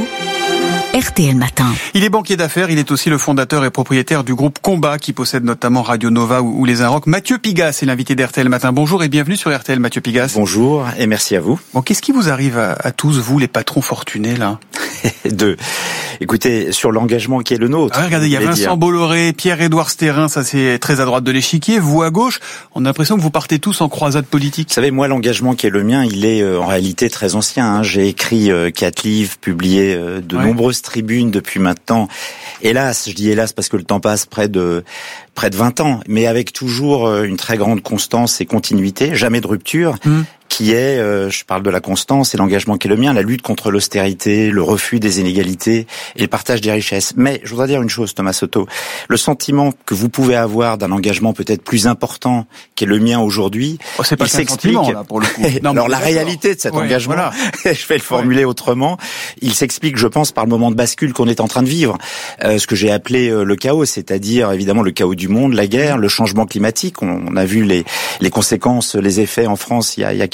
R T L Matin. Il est banquier d'affaires, il est aussi le fondateur et propriétaire du groupe Combat qui possède notamment Radio Nova ou, ou Les Inrocks. Mathieu Pigasse est l'invité d'R T L Matin. Bonjour et bienvenue sur R T L, Mathieu Pigasse. Bonjour et merci à vous. Bon, qu'est-ce qui vous arrive à, à tous, vous, les patrons fortunés, là? De, écoutez, sur l'engagement qui est le nôtre. Ah, regardez, il y a Vincent dire. Bolloré, Pierre-Édouard Stérin, ça c'est très à droite de l'échiquier. Vous à gauche, on a l'impression que vous partez tous en croisade politique. Vous savez, moi, l'engagement qui est le mien, il est euh, en réalité très ancien. Hein. J'ai écrit euh, quatre livres, publié euh, de ouais. nombreuses tribunes depuis maintenant. Hélas, je dis hélas parce que le temps passe, près de près de vingt ans, mais avec toujours euh, une très grande constance et continuité, jamais de rupture. Mmh. Qui est, euh, je parle de la constance et l'engagement qui est le mien, la lutte contre l'austérité, le refus des inégalités et le partage des richesses. Mais je voudrais dire une chose, Thomas Soto, le sentiment que vous pouvez avoir d'un engagement peut-être plus important qui est le mien aujourd'hui, oh, c'est pas il s'explique. Là, pour le coup. Non, alors la réalité de cet ouais, engagement, voilà. je vais le formuler ouais. autrement, il s'explique, je pense, par le moment de bascule qu'on est en train de vivre, euh, ce que j'ai appelé euh, le chaos, c'est-à-dire évidemment le chaos du monde, la guerre, le changement climatique. On, on a vu les les conséquences, les effets en France il y a, il y a quelques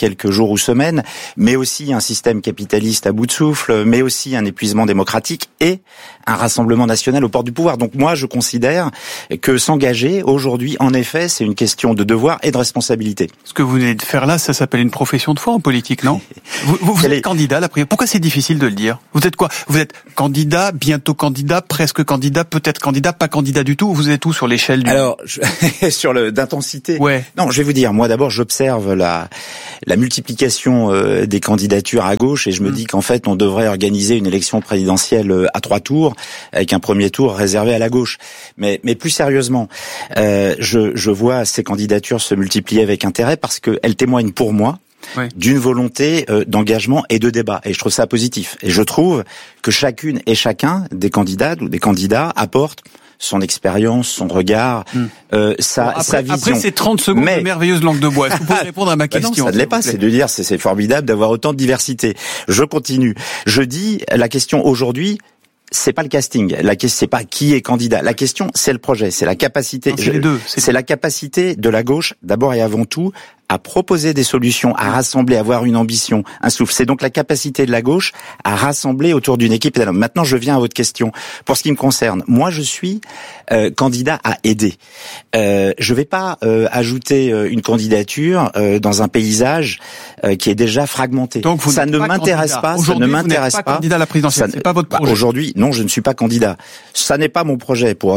quelques jours ou semaines, mais aussi un système capitaliste à bout de souffle, mais aussi un épuisement démocratique et un rassemblement national aux portes du pouvoir. Donc moi, je considère que s'engager aujourd'hui, en effet, c'est une question de devoir et de responsabilité. Ce que vous venez de faire là, ça s'appelle une profession de foi en politique, non? Vous, vous, vous êtes est... candidat, la prière. Pourquoi c'est difficile de le dire? Vous êtes quoi? Vous êtes candidat, bientôt candidat, presque candidat, peut-être candidat, pas candidat du tout? Vous êtes où sur l'échelle du... Alors, je... sur le d'intensité. Ouais. Non, je vais vous dire. Moi, d'abord, j'observe la la multiplication euh, des candidatures à gauche et je me mmh. dis qu'en fait, on devrait organiser une élection présidentielle à trois tours avec un premier tour réservé à la gauche. Mais mais plus sérieusement, euh, je je vois ces candidatures se multiplier avec intérêt parce qu'elles témoignent pour moi Oui. d'une volonté euh, d'engagement et de débat. Et je trouve ça positif. Et je trouve que chacune et chacun des candidates ou des candidats apporte son expérience, son regard, mmh. euh, sa, bon, après, sa vision. Après ces trente secondes Mais... de merveilleuse langue de bois, est-ce que vous pouvez répondre à ma question? Bah non, ça ne l'est pas, c'est de dire c'est, c'est formidable d'avoir autant de diversité. Je continue. Je dis, la question aujourd'hui, c'est pas le casting. La question, c'est pas qui est candidat. La question, c'est le projet, c'est la capacité. Non, c'est les deux. C'est, c'est la capacité de la gauche, d'abord et avant tout, à proposer des solutions, à rassembler, à avoir une ambition, un souffle. C'est donc la capacité de la gauche à rassembler autour d'une équipe. Maintenant, je viens à votre question. Pour ce qui me concerne, moi, je suis euh, candidat à aider. Euh, je vais pas euh, ajouter euh, une candidature euh, dans un paysage euh, qui est déjà fragmenté. Donc vous ça ne pas m'intéresse candidat. pas. Aujourd'hui, ça ne m'intéresse vous n'êtes pas. pas candidat à la présidentielle. Ça, c'est pas votre projet. Bah, aujourd'hui, non, je ne suis pas candidat. Ça n'est pas mon projet. Pour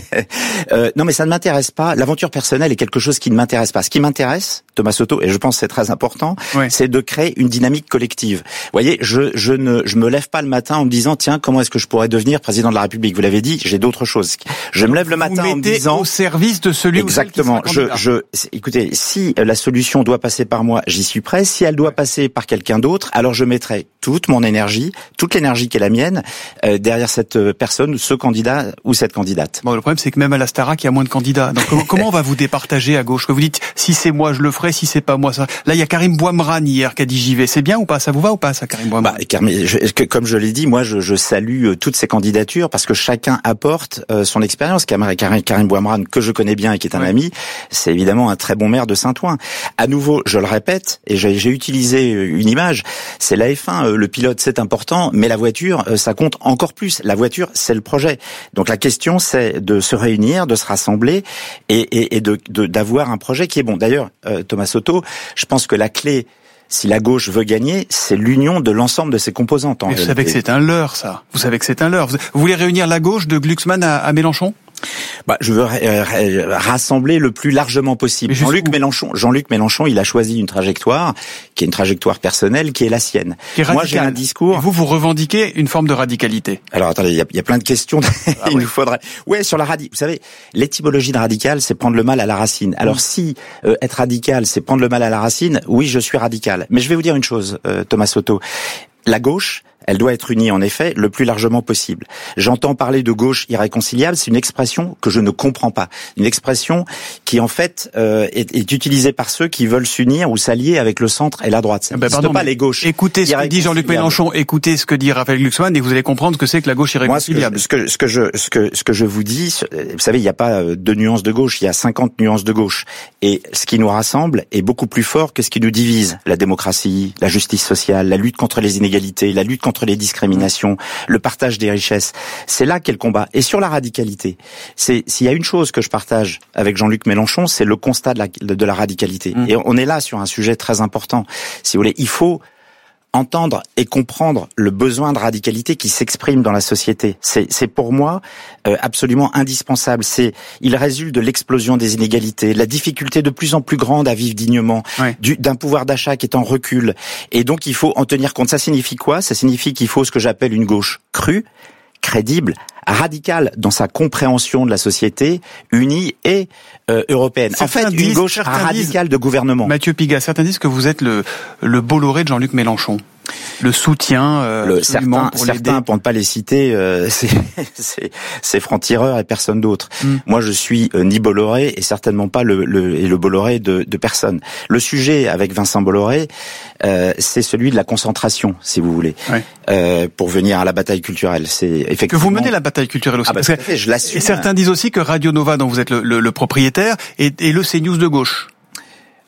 euh, non, mais ça ne m'intéresse pas. L'aventure personnelle est quelque chose qui ne m'intéresse pas. Ce qui m'intéresse, Thomas Soto, et je pense que c'est très important, ouais. c'est de créer une dynamique collective. Vous voyez, je, je ne, je me lève pas le matin en me disant, tiens, comment est-ce que je pourrais devenir président de la République? Vous l'avez dit, j'ai d'autres choses. Je me lève le matin vous en me disant, au service de celui exactement. Ou celle qui je, je, écoutez, si la solution doit passer par moi, j'y suis prêt. Si elle doit passer par quelqu'un d'autre, alors je mettrai toute mon énergie, toute l'énergie qui est la mienne, euh, derrière cette personne, ce candidat ou cette candidate. Bon, le problème, c'est que même à la Starac, il y a moins de candidats. Donc, comment, comment on va vous départager à gauche? Que vous dites, si c'est moi, je le ferai, si c'est pas moi, ça. Là, il y a Karim Bouamran hier qui a dit j'y vais. C'est bien ou pas? Ça vous va ou pas, ça, Karim Bouamran? Bah, je, comme je l'ai dit, moi, je, je salue toutes ces candidatures parce que chacun apporte euh, son expérience. Karim, Karim Bouamran, que je connais bien et qui est un ouais. ami, c'est évidemment un très bon maire de Saint-Ouen. À nouveau, je le répète, et j'ai, j'ai utilisé une image, c'est la F un. Le pilote, c'est important, mais la voiture, ça compte encore plus. La voiture, c'est le projet. Donc la question, c'est de se réunir, de se rassembler et, et, et de, de, d'avoir un projet qui est bon. D'ailleurs, euh, Thomas Soto, je pense que la clé, si la gauche veut gagner, c'est l'union de l'ensemble de ses composantes. En Mais vous réalité. savez que c'est un leurre, ça. Vous savez que c'est un leurre. Vous voulez réunir la gauche de Glucksmann à, à Mélenchon? Bah, je veux euh, rassembler le plus largement possible. Jean-Luc Mélenchon, Jean-Luc Mélenchon, il a choisi une trajectoire qui est une trajectoire personnelle, qui est la sienne. Qui est Moi, j'ai un discours. Et vous, vous revendiquez une forme de radicalité. Alors, attendez, il y a, il y a plein de questions. Ah, il ouais. nous faudrait. Ouais, sur la radi. Vous savez, l'étymologie de radical, c'est prendre le mal à la racine. Alors, mmh. si euh, être radical, c'est prendre le mal à la racine, oui, je suis radical. Mais je vais vous dire une chose, euh, Thomas Soto. La gauche, elle doit être unie, en effet, le plus largement possible. J'entends parler de gauche irréconciliable, c'est une expression que je ne comprends pas. Une expression qui, en fait, euh, est, est utilisée par ceux qui veulent s'unir ou s'allier avec le centre et la droite. Ça ben pardon, pas les gauches. Écoutez ce que dit Jean-Luc Mélenchon, écoutez ce que dit Raphaël Glucksmann, et vous allez comprendre ce que c'est que la gauche irréconciliable. Moi, ce que, ce que, ce que je, ce que, ce que je vous dis, vous savez, il n'y a pas deux nuances de gauche, il y a cinquante nuances de gauche. Et ce qui nous rassemble est beaucoup plus fort que ce qui nous divise. La démocratie, la justice sociale, la lutte contre les inégalités, la lutte contre les discriminations, le partage des richesses. C'est là qu'est le combat. Et sur la radicalité, c'est s'il y a une chose que je partage avec Jean-Luc Mélenchon, c'est le constat de la, de, de la radicalité. Mmh. Et on est là sur un sujet très important. Si vous voulez, il faut entendre et comprendre le besoin de radicalité qui s'exprime dans la société. C'est, c'est pour moi euh, absolument indispensable. C'est, il résulte de l'explosion des inégalités, la difficulté de plus en plus grande à vivre dignement, ouais. du, d'un pouvoir d'achat qui est en recul. Et donc il faut en tenir compte. Ça signifie quoi? Ça signifie qu'il faut ce que j'appelle une gauche crue, crédible, radicale dans sa compréhension de la société, unie et euh, européenne. Certains en fait, disent, une gauche radicale de gouvernement. Mathieu Pigat, certains disent que vous êtes le, le Bolloré de Jean-Luc Mélenchon. Le soutien, euh, le, certains, pour certains pour ne pas les citer, euh, c'est, c'est, c'est franc-tireur et personne d'autre. Mm. Moi, je suis euh, ni Bolloré et certainement pas le, le, et le Bolloré de, de personne. Le sujet avec Vincent Bolloré, euh, c'est celui de la concentration, si vous voulez, ouais. euh, pour venir à la bataille culturelle. C'est effectivement que vous menez la bataille culturelle aussi. Ah bah, parce que, je l'assume. Et certains disent aussi que Radio Nova, dont vous êtes le, le, le propriétaire, est, est le CNews de gauche.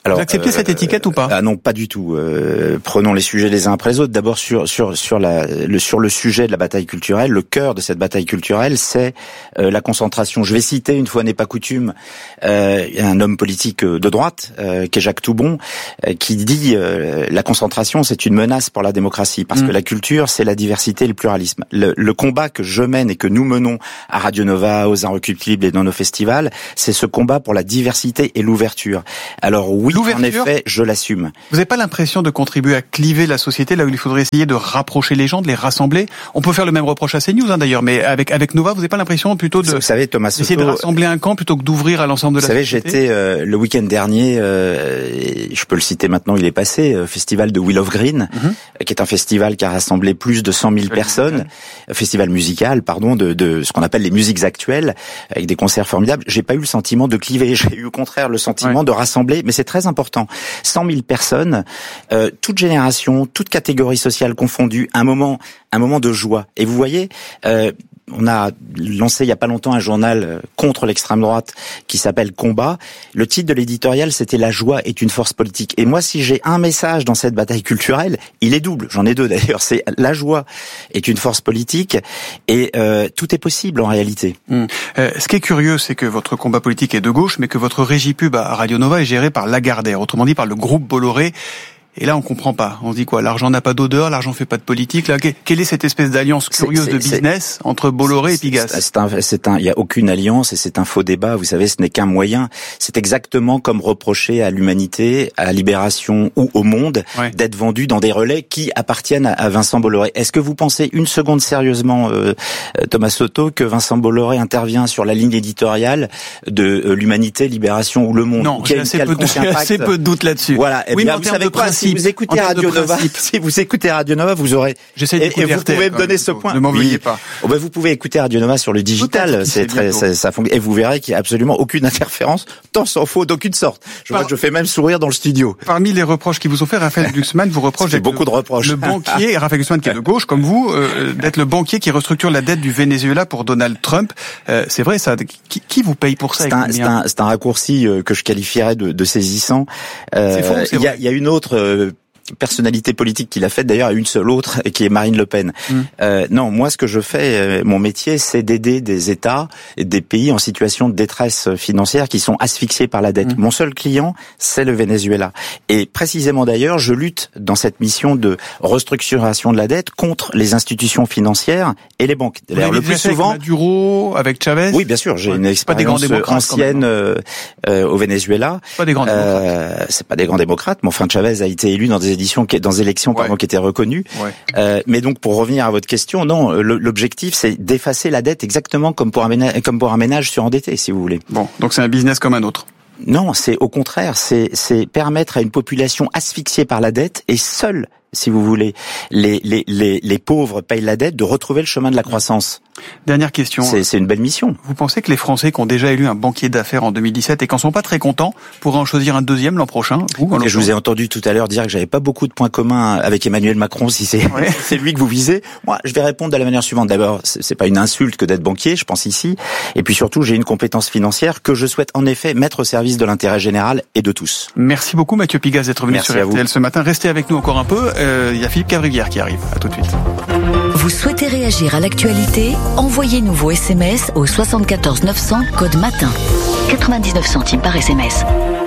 Alors, vous acceptez euh, cette étiquette ou pas? Ah non, pas du tout. Euh, prenons les sujets les uns après les autres. D'abord sur sur sur la le sur le sujet de la bataille culturelle, le cœur de cette bataille culturelle, c'est euh, la concentration. Je vais citer, une fois n'est pas coutume, euh, un homme politique de droite, euh, qui est Jacques Toubon, euh, qui dit euh, la concentration, c'est une menace pour la démocratie, parce mmh. que la culture, c'est la diversité et le pluralisme. Le, le combat que je mène et que nous menons à Radio Nova, aux Inrecuptibles et dans nos festivals, c'est ce combat pour la diversité et l'ouverture. Alors oui, en effet, je l'assume. Vous n'avez pas l'impression de contribuer à cliver la société là où il faudrait essayer de rapprocher les gens, de les rassembler? On peut faire le même reproche à CNews, hein, d'ailleurs, mais avec avec Nova, vous n'avez pas l'impression plutôt de, vous savez, Thomas Soto, d'essayer de rassembler un camp plutôt que d'ouvrir à l'ensemble de la société? Vous savez, j'étais euh, le week-end dernier, euh, je peux le citer maintenant, il est passé, euh, festival de Wheel of Green, mm-hmm. qui est un festival qui a rassemblé plus de cent mille personnes, musical. festival musical, pardon, de, de ce qu'on appelle les musiques actuelles, avec des concerts formidables. J'ai pas eu le sentiment de cliver, j'ai eu au contraire le sentiment ouais. de rassembler, mais c'est très important. cent mille personnes, euh, toute génération, toute catégorie sociale confondue, un moment, un moment de joie. Et vous voyez, euh, on a lancé il y a pas longtemps un journal contre l'extrême droite qui s'appelle Combat. Le titre de l'éditorial, c'était La joie est une force politique. Et moi, si j'ai un message dans cette bataille culturelle, il est double. J'en ai deux d'ailleurs. C'est la joie est une force politique et euh, tout est possible en réalité. Mmh. Euh, ce qui est curieux, c'est que votre combat politique est de gauche, mais que votre régie pub à Radio Nova est gérée par Lagardère, autrement dit par le groupe Bolloré. Et là, on comprend pas. On se dit quoi? L'argent n'a pas d'odeur, l'argent fait pas de politique. Là, quelle est cette espèce d'alliance curieuse c'est, c'est, de business entre Bolloré et Pigasse? C'est un, c'est un, il y a aucune alliance et c'est un faux débat. Vous savez, ce n'est qu'un moyen. C'est exactement comme reprocher à l'humanité, à Libération ou au Monde ouais. d'être vendu dans des relais qui appartiennent à Vincent Bolloré. Est-ce que vous pensez une seconde sérieusement, euh, Thomas Soto, que Vincent Bolloré intervient sur la ligne éditoriale de euh, l'humanité, Libération ou Le Monde? Non, j'ai assez, peu de, j'ai assez peu de doutes là-dessus. Voilà. Oui, bien, mais en vous termes savez de quoi, principe. Si vous écoutez Radio Nova, si vous écoutez Radio Nova, vous aurez. J'essaie d'écouter et, et vous R T L, pouvez me donner ce point. Ne m'en veuillez pas. Oh ben vous pouvez écouter Radio Nova sur le digital. C'est très, ça, ça fonctionne. Et vous verrez qu'il n'y a absolument aucune interférence, tant s'en faut d'aucune sorte. Je Par... vois que je fais même sourire dans le studio. Parmi les reproches qui vous sont faits, Raphaël Glucksmann vous reproche d'être beaucoup de reproches. Le banquier, Raphaël Glucksmann qui est de gauche comme vous, euh, d'être le banquier qui restructure la dette du Venezuela pour Donald Trump. Euh, c'est vrai ça. Qui, qui vous paye pour ça? C'est un, c'est un, c'est un raccourci que je qualifierais de, de saisissant. Euh, c'est faux. C'est il y a, il y a une autre. Euh, personnalité politique qui l'a faite d'ailleurs, une seule autre, et qui est Marine Le Pen. Mmh. Euh, non, moi ce que je fais, euh, mon métier, c'est d'aider des États et des pays en situation de détresse financière qui sont asphyxiés par la dette. Mmh. Mon seul client, c'est le Venezuela. Et précisément d'ailleurs, je lutte dans cette mission de restructuration de la dette contre les institutions financières et les banques. D'ailleurs, le plus souvent, avec Maduro, avec Chavez. Oui, bien sûr, j'ai ouais, une expérience ancienne euh, euh, au Venezuela. Pas des grands démocrates. Euh, c'est pas des grands démocrates, mais enfin Chavez a été élu dans des éditions, dans des élections pardon, ouais. qui étaient reconnues. Ouais. Euh, mais donc, pour revenir à votre question, non, l'objectif, c'est d'effacer la dette exactement comme pour un ménage, comme pour un ménage surendetté, si vous voulez. Bon, donc c'est un business comme un autre. Non, c'est au contraire, c'est, c'est permettre à une population asphyxiée par la dette et seule, si vous voulez, les, les, les, les pauvres payent la dette, de retrouver le chemin de la croissance. Dernière question. C'est, c'est une belle mission. Vous pensez que les Français qui ont déjà élu un banquier d'affaires en deux mille dix-sept et qui en sont pas très contents pourraient en choisir un deuxième l'an prochain? Vous, je vous ai entendu tout à l'heure dire que j'avais pas beaucoup de points communs avec Emmanuel Macron, si c'est, ouais. c'est lui que vous visez. Moi, je vais répondre de la manière suivante. D'abord, c'est, c'est pas une insulte que d'être banquier, je pense ici. Et puis surtout, j'ai une compétence financière que je souhaite en effet mettre au service de l'intérêt général et de tous. Merci beaucoup Mathieu Pigasse d'être venu Merci sur R T L ce matin. Restez avec nous encore un peu. Euh, il y a Philippe Cavrivière qui arrive. À tout de suite. Vous souhaitez réagir à l'actualité? Envoyez-nous vos S M S au soixante-quatorze neuf cents code matin. quatre-vingt-dix-neuf centimes par S M S.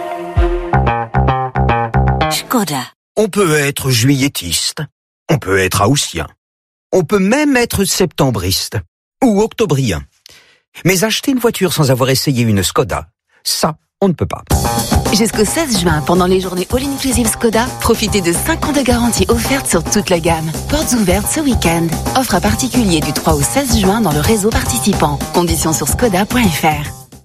Skoda. On peut être juilletiste, on peut être haussien, on peut même être septembriste ou octobrien. Mais acheter une voiture sans avoir essayé une Skoda, ça, on ne peut pas. Jusqu'au seize juin, pendant les journées All-Inclusive Skoda, profitez de cinq ans de garantie offerte sur toute la gamme. Portes ouvertes ce week-end. Offre à particulier du trois au seize juin dans le réseau participant. Conditions sur skoda point f r.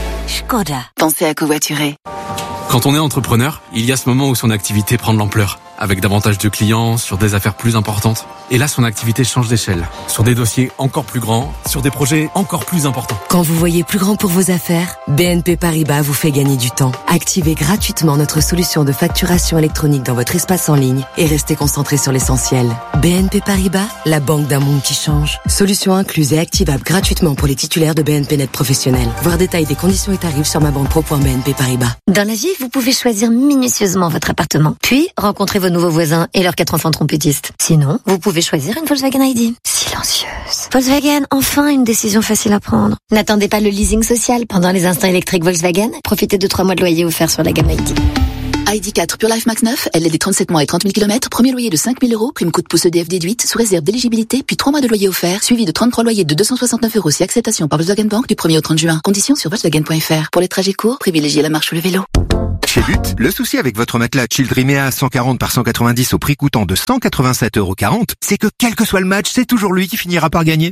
Skoda. Pensez à covoiturer. Quand on est entrepreneur, il y a ce moment où son activité prend de l'ampleur. avec davantage de clients, sur des affaires plus importantes. Et là, son activité change d'échelle, sur des dossiers encore plus grands, sur des projets encore plus importants. Quand vous voyez plus grand pour vos affaires, B N P Paribas vous fait gagner du temps. Activez gratuitement notre solution de facturation électronique dans votre espace en ligne et restez concentré sur l'essentiel. B N P Paribas, la banque d'un monde qui change. Solution incluse et activable gratuitement pour les titulaires de B N P Net professionnels. Voir détail des conditions et tarifs sur ma banque pro point b n p paribas. Dans la vie, vous pouvez choisir minutieusement votre appartement, puis rencontrer vos nouveaux voisins et leurs quatre enfants trompettistes. Sinon, vous pouvez choisir une Volkswagen I D. Silencieuse. Volkswagen, enfin une décision facile à prendre. N'attendez pas le leasing social pendant les instants électriques Volkswagen. Profitez de trois mois de loyer offerts sur la gamme I D. I D quatre Pure Life Max neuf, L L D trente-sept mois et trente mille kilomètres, premier loyer de cinq mille euros, prime coup de pouce E D F déduite, sous réserve d'éligibilité, puis trois mois de loyer offert, suivi de trente-trois loyers de deux cent soixante-neuf euros si acceptation par Volkswagen Bank du premier au trente juin. Conditions sur Volkswagen point F R. Pour les trajets courts, privilégiez la marche ou le vélo. Chez But, le souci avec votre matelas Childrimea cent quarante par cent quatre-vingt-dix au prix coûtant de cent quatre-vingt-sept euros quarante, c'est que quel que soit le match, c'est toujours lui qui finira par gagner.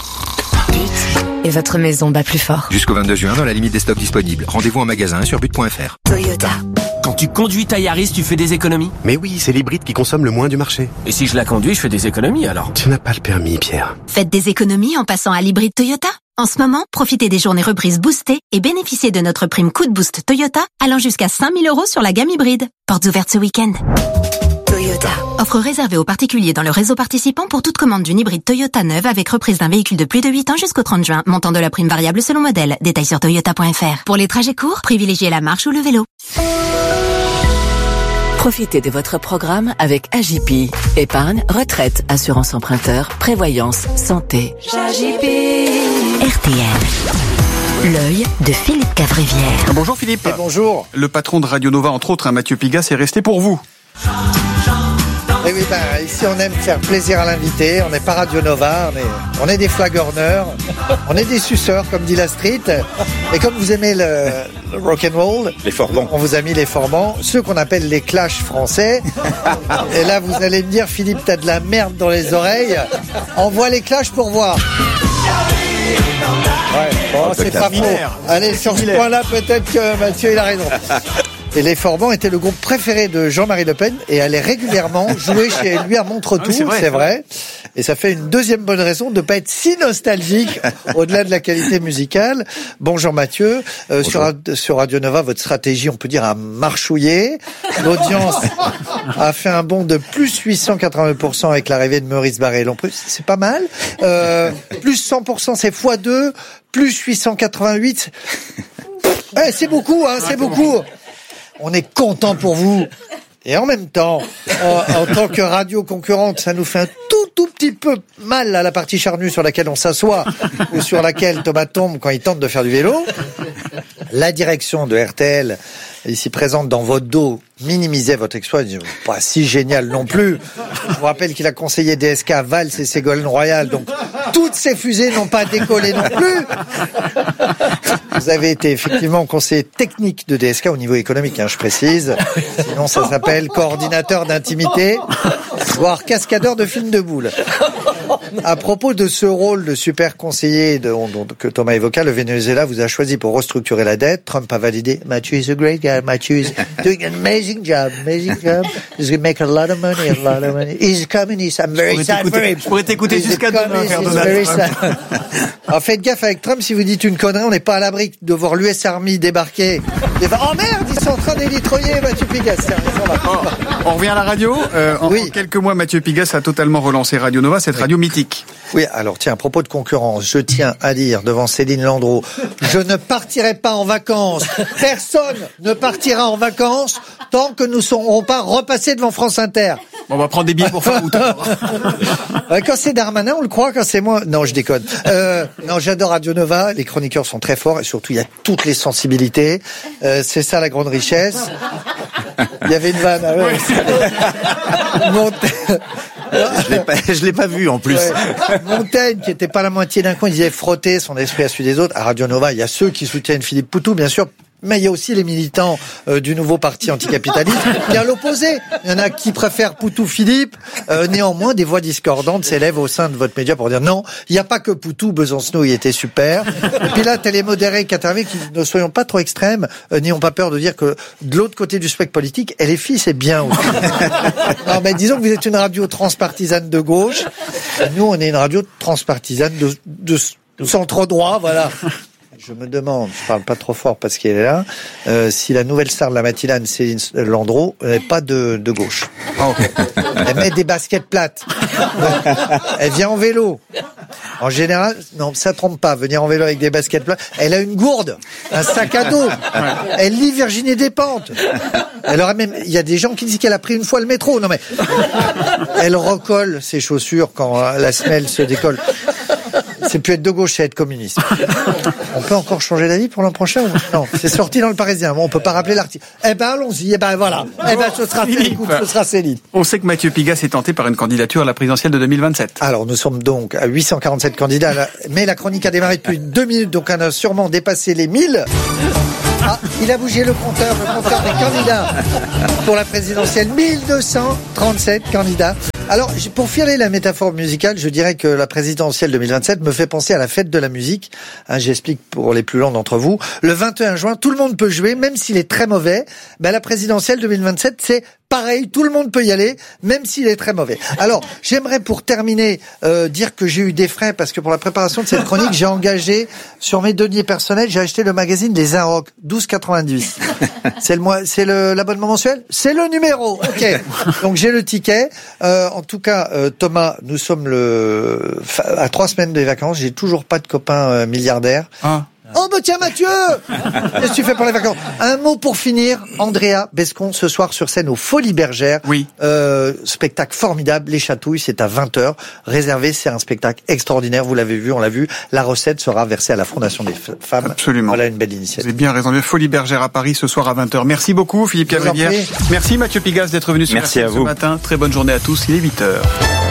Et votre maison bat plus fort. Jusqu'au vingt-deux juin, dans la limite des stocks disponibles. Rendez-vous en magasin sur but point F R. Toyota. Quand tu conduis ta Yaris, tu fais des économies? Mais oui, c'est l'hybride qui consomme le moins du marché. Et si je la conduis, je fais des économies alors? Tu n'as pas le permis, Pierre. Faites des économies en passant à l'hybride Toyota. En ce moment, profitez des journées reprises boostées et bénéficiez de notre prime coup de boost Toyota allant jusqu'à cinq mille euros sur la gamme hybride. Portes ouvertes ce week-end. Toyota. Offre réservée aux particuliers dans le réseau participant pour toute commande d'une hybride Toyota neuve avec reprise d'un véhicule de plus de huit ans jusqu'au trente juin. Montant de la prime variable selon modèle. Détails sur toyota point F R. Pour les trajets courts, privilégiez la marche ou le vélo. Profitez de votre programme avec A J P. Épargne, retraite, assurance emprunteur, prévoyance, santé. A J P. R T L. L'œil de Philippe Cavrivière. Bonjour Philippe. Et bonjour. Le patron de Radio Nova, entre autres, hein, Mathieu Pigas, est resté pour vous. Et oui, ben, ici on aime faire plaisir à l'invité, on n'est pas Radio Nova, on est, on est des flagorneurs, on est des suceurs comme dit la street, et comme vous aimez le, le rock'n'roll, les forbans, on vous a mis les forbans, ceux qu'on appelle les clashs français, et là vous allez me dire Philippe t'as de la merde dans les oreilles, envoie les clashs pour voir. Ouais, bon, c'est pas faux. Allez, sur ce point-là, peut-être que Mathieu il a raison. Et les Forbans étaient le groupe préféré de Jean-Marie Le Pen et allait régulièrement jouer chez lui à Montretout, ah, c'est vrai, c'est vrai. Et ça fait une deuxième bonne raison de ne pas être si nostalgique au-delà de la qualité musicale. Bonjour Mathieu. Euh, Bonjour. Sur, sur Radio Nova, votre stratégie, on peut dire, a marchouillé. L'audience a fait un bond de plus huit cent quatre-vingts pour cent avec l'arrivée de Maurice Barré. C'est pas mal. Euh, plus cent pour cent, c'est fois deux. Plus huit cent quatre-vingt-huit. Eh, c'est beaucoup, hein, c'est beaucoup. On est content pour vous. Et en même temps, en, en tant que radio concurrente, ça nous fait un tout tout petit peu mal à la partie charnue sur laquelle on s'assoit ou sur laquelle Thomas tombe quand il tente de faire du vélo. La direction de R T L, ici présente dans votre dos, minimisait votre exploit. Pas si génial non plus. Je vous rappelle qu'il a conseillé D S K, Valls et Ségolène Royal. Donc, toutes ces fusées n'ont pas décollé non plus. Vous avez été effectivement conseiller technique de D S K au niveau économique, hein, je précise. Sinon, ça s'appelle coordinateur d'intimité, voire cascadeur de films de boules. À propos de ce rôle de super conseiller de, dont, que Thomas évoqua, le Venezuela vous a choisi pour restructurer la dette. Trump a validé. Matthew is a great guy. Matthew is doing an amazing job. Amazing job. He's going to make a lot of money. A lot of money. He's communist. I'm very sad for him. Je pourrais t'écouter jusqu'à demain, faire Donald Trump. Alors faites gaffe avec Trump, si vous dites une connerie, on n'est pas à l'abri de voir l'U S Army débarquer. Oh merde, ils sont en train d'élitroyer Mathieu Pigas. Oh, on revient à la radio. Euh, en oui. quelques mois, Mathieu Pigas a totalement relancé Radio Nova, cette oui. radio mythique. Oui, alors tiens, à propos de concurrence, je tiens à dire devant Céline Landreau, je ne partirai pas en vacances. Personne ne partira en vacances tant que nous ne serons pas repassés devant France Inter. Bon, on va prendre des billets pour faire route. Quand c'est Darmanin, on le croit, quand c'est moi... Non, je déconne. Euh, non, j'adore Radio Nova, les chroniqueurs sont très forts et surtout, il y a toutes les sensibilités. Euh, c'est ça la grande richesse. Il y avait une vanne. Ah ouais. Montaigne... Je l'ai pas, je l'ai pas vu en plus. Ouais. Montaigne, qui était pas la moitié d'un con, il disait frotter son esprit à celui des autres. À Radio Nova, il y a ceux qui soutiennent Philippe Poutou, bien sûr, Mais il y a aussi les militants euh, du nouveau parti anticapitaliste qui à l'opposé. Il y en a qui préfèrent Poutou-Philippe. Euh, néanmoins, des voix discordantes s'élèvent au sein de votre média pour dire non, il n'y a pas que Poutou, Besancenot, il était super. Et puis là, t'as les modérés qui interviennent, qui ne soyons pas trop extrêmes, euh, n'ayons pas peur de dire que de l'autre côté du spectre politique, et les filles, c'est bien aussi. Non, mais disons que vous êtes une radio transpartisane de gauche. Nous, on est une radio transpartisane de, de, de centre droit, voilà. Je me demande, je parle pas trop fort parce qu'elle est là, euh, si la nouvelle star de la matinale, Céline Landreau, n'est pas de, de gauche. Oh. Elle met des baskets plates. Elle vient en vélo. En général, non, ça trompe pas, venir en vélo avec des baskets plates. Elle a une gourde, un sac à dos. Elle lit Virginie Despentes. Elle aurait même, il y a des gens qui disent qu'elle a pris une fois le métro. Non mais, elle recolle ses chaussures quand la semelle se décolle. C'est plus être de gauche, c'est être communiste. On peut encore changer d'avis pour l'an prochain ou... Non, c'est sorti dans le Parisien. Bon, on peut pas rappeler l'article. Eh ben, allons-y. Eh ben, voilà. Eh ben, ce sera Céline. Ce sera Céline. On sait que Mathieu Pigas est tenté par une candidature à la présidentielle de deux mille vingt-sept. Alors, nous sommes donc à huit cent quarante-sept candidats. Mais la chronique a démarré depuis deux minutes, donc on a sûrement dépassé les mille. Ah, il a bougé le compteur, le compteur des candidats pour la présidentielle. mille deux cent trente-sept candidats. Alors, pour filer la métaphore musicale, je dirais que la présidentielle deux mille vingt-sept me fait penser à la fête de la musique. Hein, j'explique pour les plus lents d'entre vous. Le vingt et un juin, tout le monde peut jouer, même s'il est très mauvais. Ben, la présidentielle deux mille vingt-sept, c'est pareil, tout le monde peut y aller, même s'il est très mauvais. Alors, j'aimerais pour terminer euh, dire que j'ai eu des frais, parce que pour la préparation de cette chronique, j'ai engagé, sur mes deniers personnels, j'ai acheté le magazine des Inrocks, douze quatre-vingt-dix. C'est le mois, c'est le, l'abonnement mensuel? C'est le numéro, ok. Donc j'ai le ticket. Euh, en tout cas, euh, Thomas, nous sommes le à trois semaines des vacances, j'ai toujours pas de copain euh, milliardaire. Ah. Oh bah tiens Mathieu, qu'est-ce que tu fais pour les vacances? Un mot pour finir, Andrea Bescon ce soir sur scène aux Folies Bergères. Oui. Euh, spectacle formidable, Les Chatouilles, c'est à vingt heures. Réservé, c'est un spectacle extraordinaire, vous l'avez vu, on l'a vu. La recette sera versée à la Fondation des Femmes. Absolument. Voilà une belle initiative. Vous avez bien raison. Folies Bergères à Paris ce soir à vingt heures. Merci beaucoup Philippe Cavrivière. Merci Mathieu Pigas d'être venu sur Merci à ce vous. matin. Très bonne journée à tous, il est huit heures.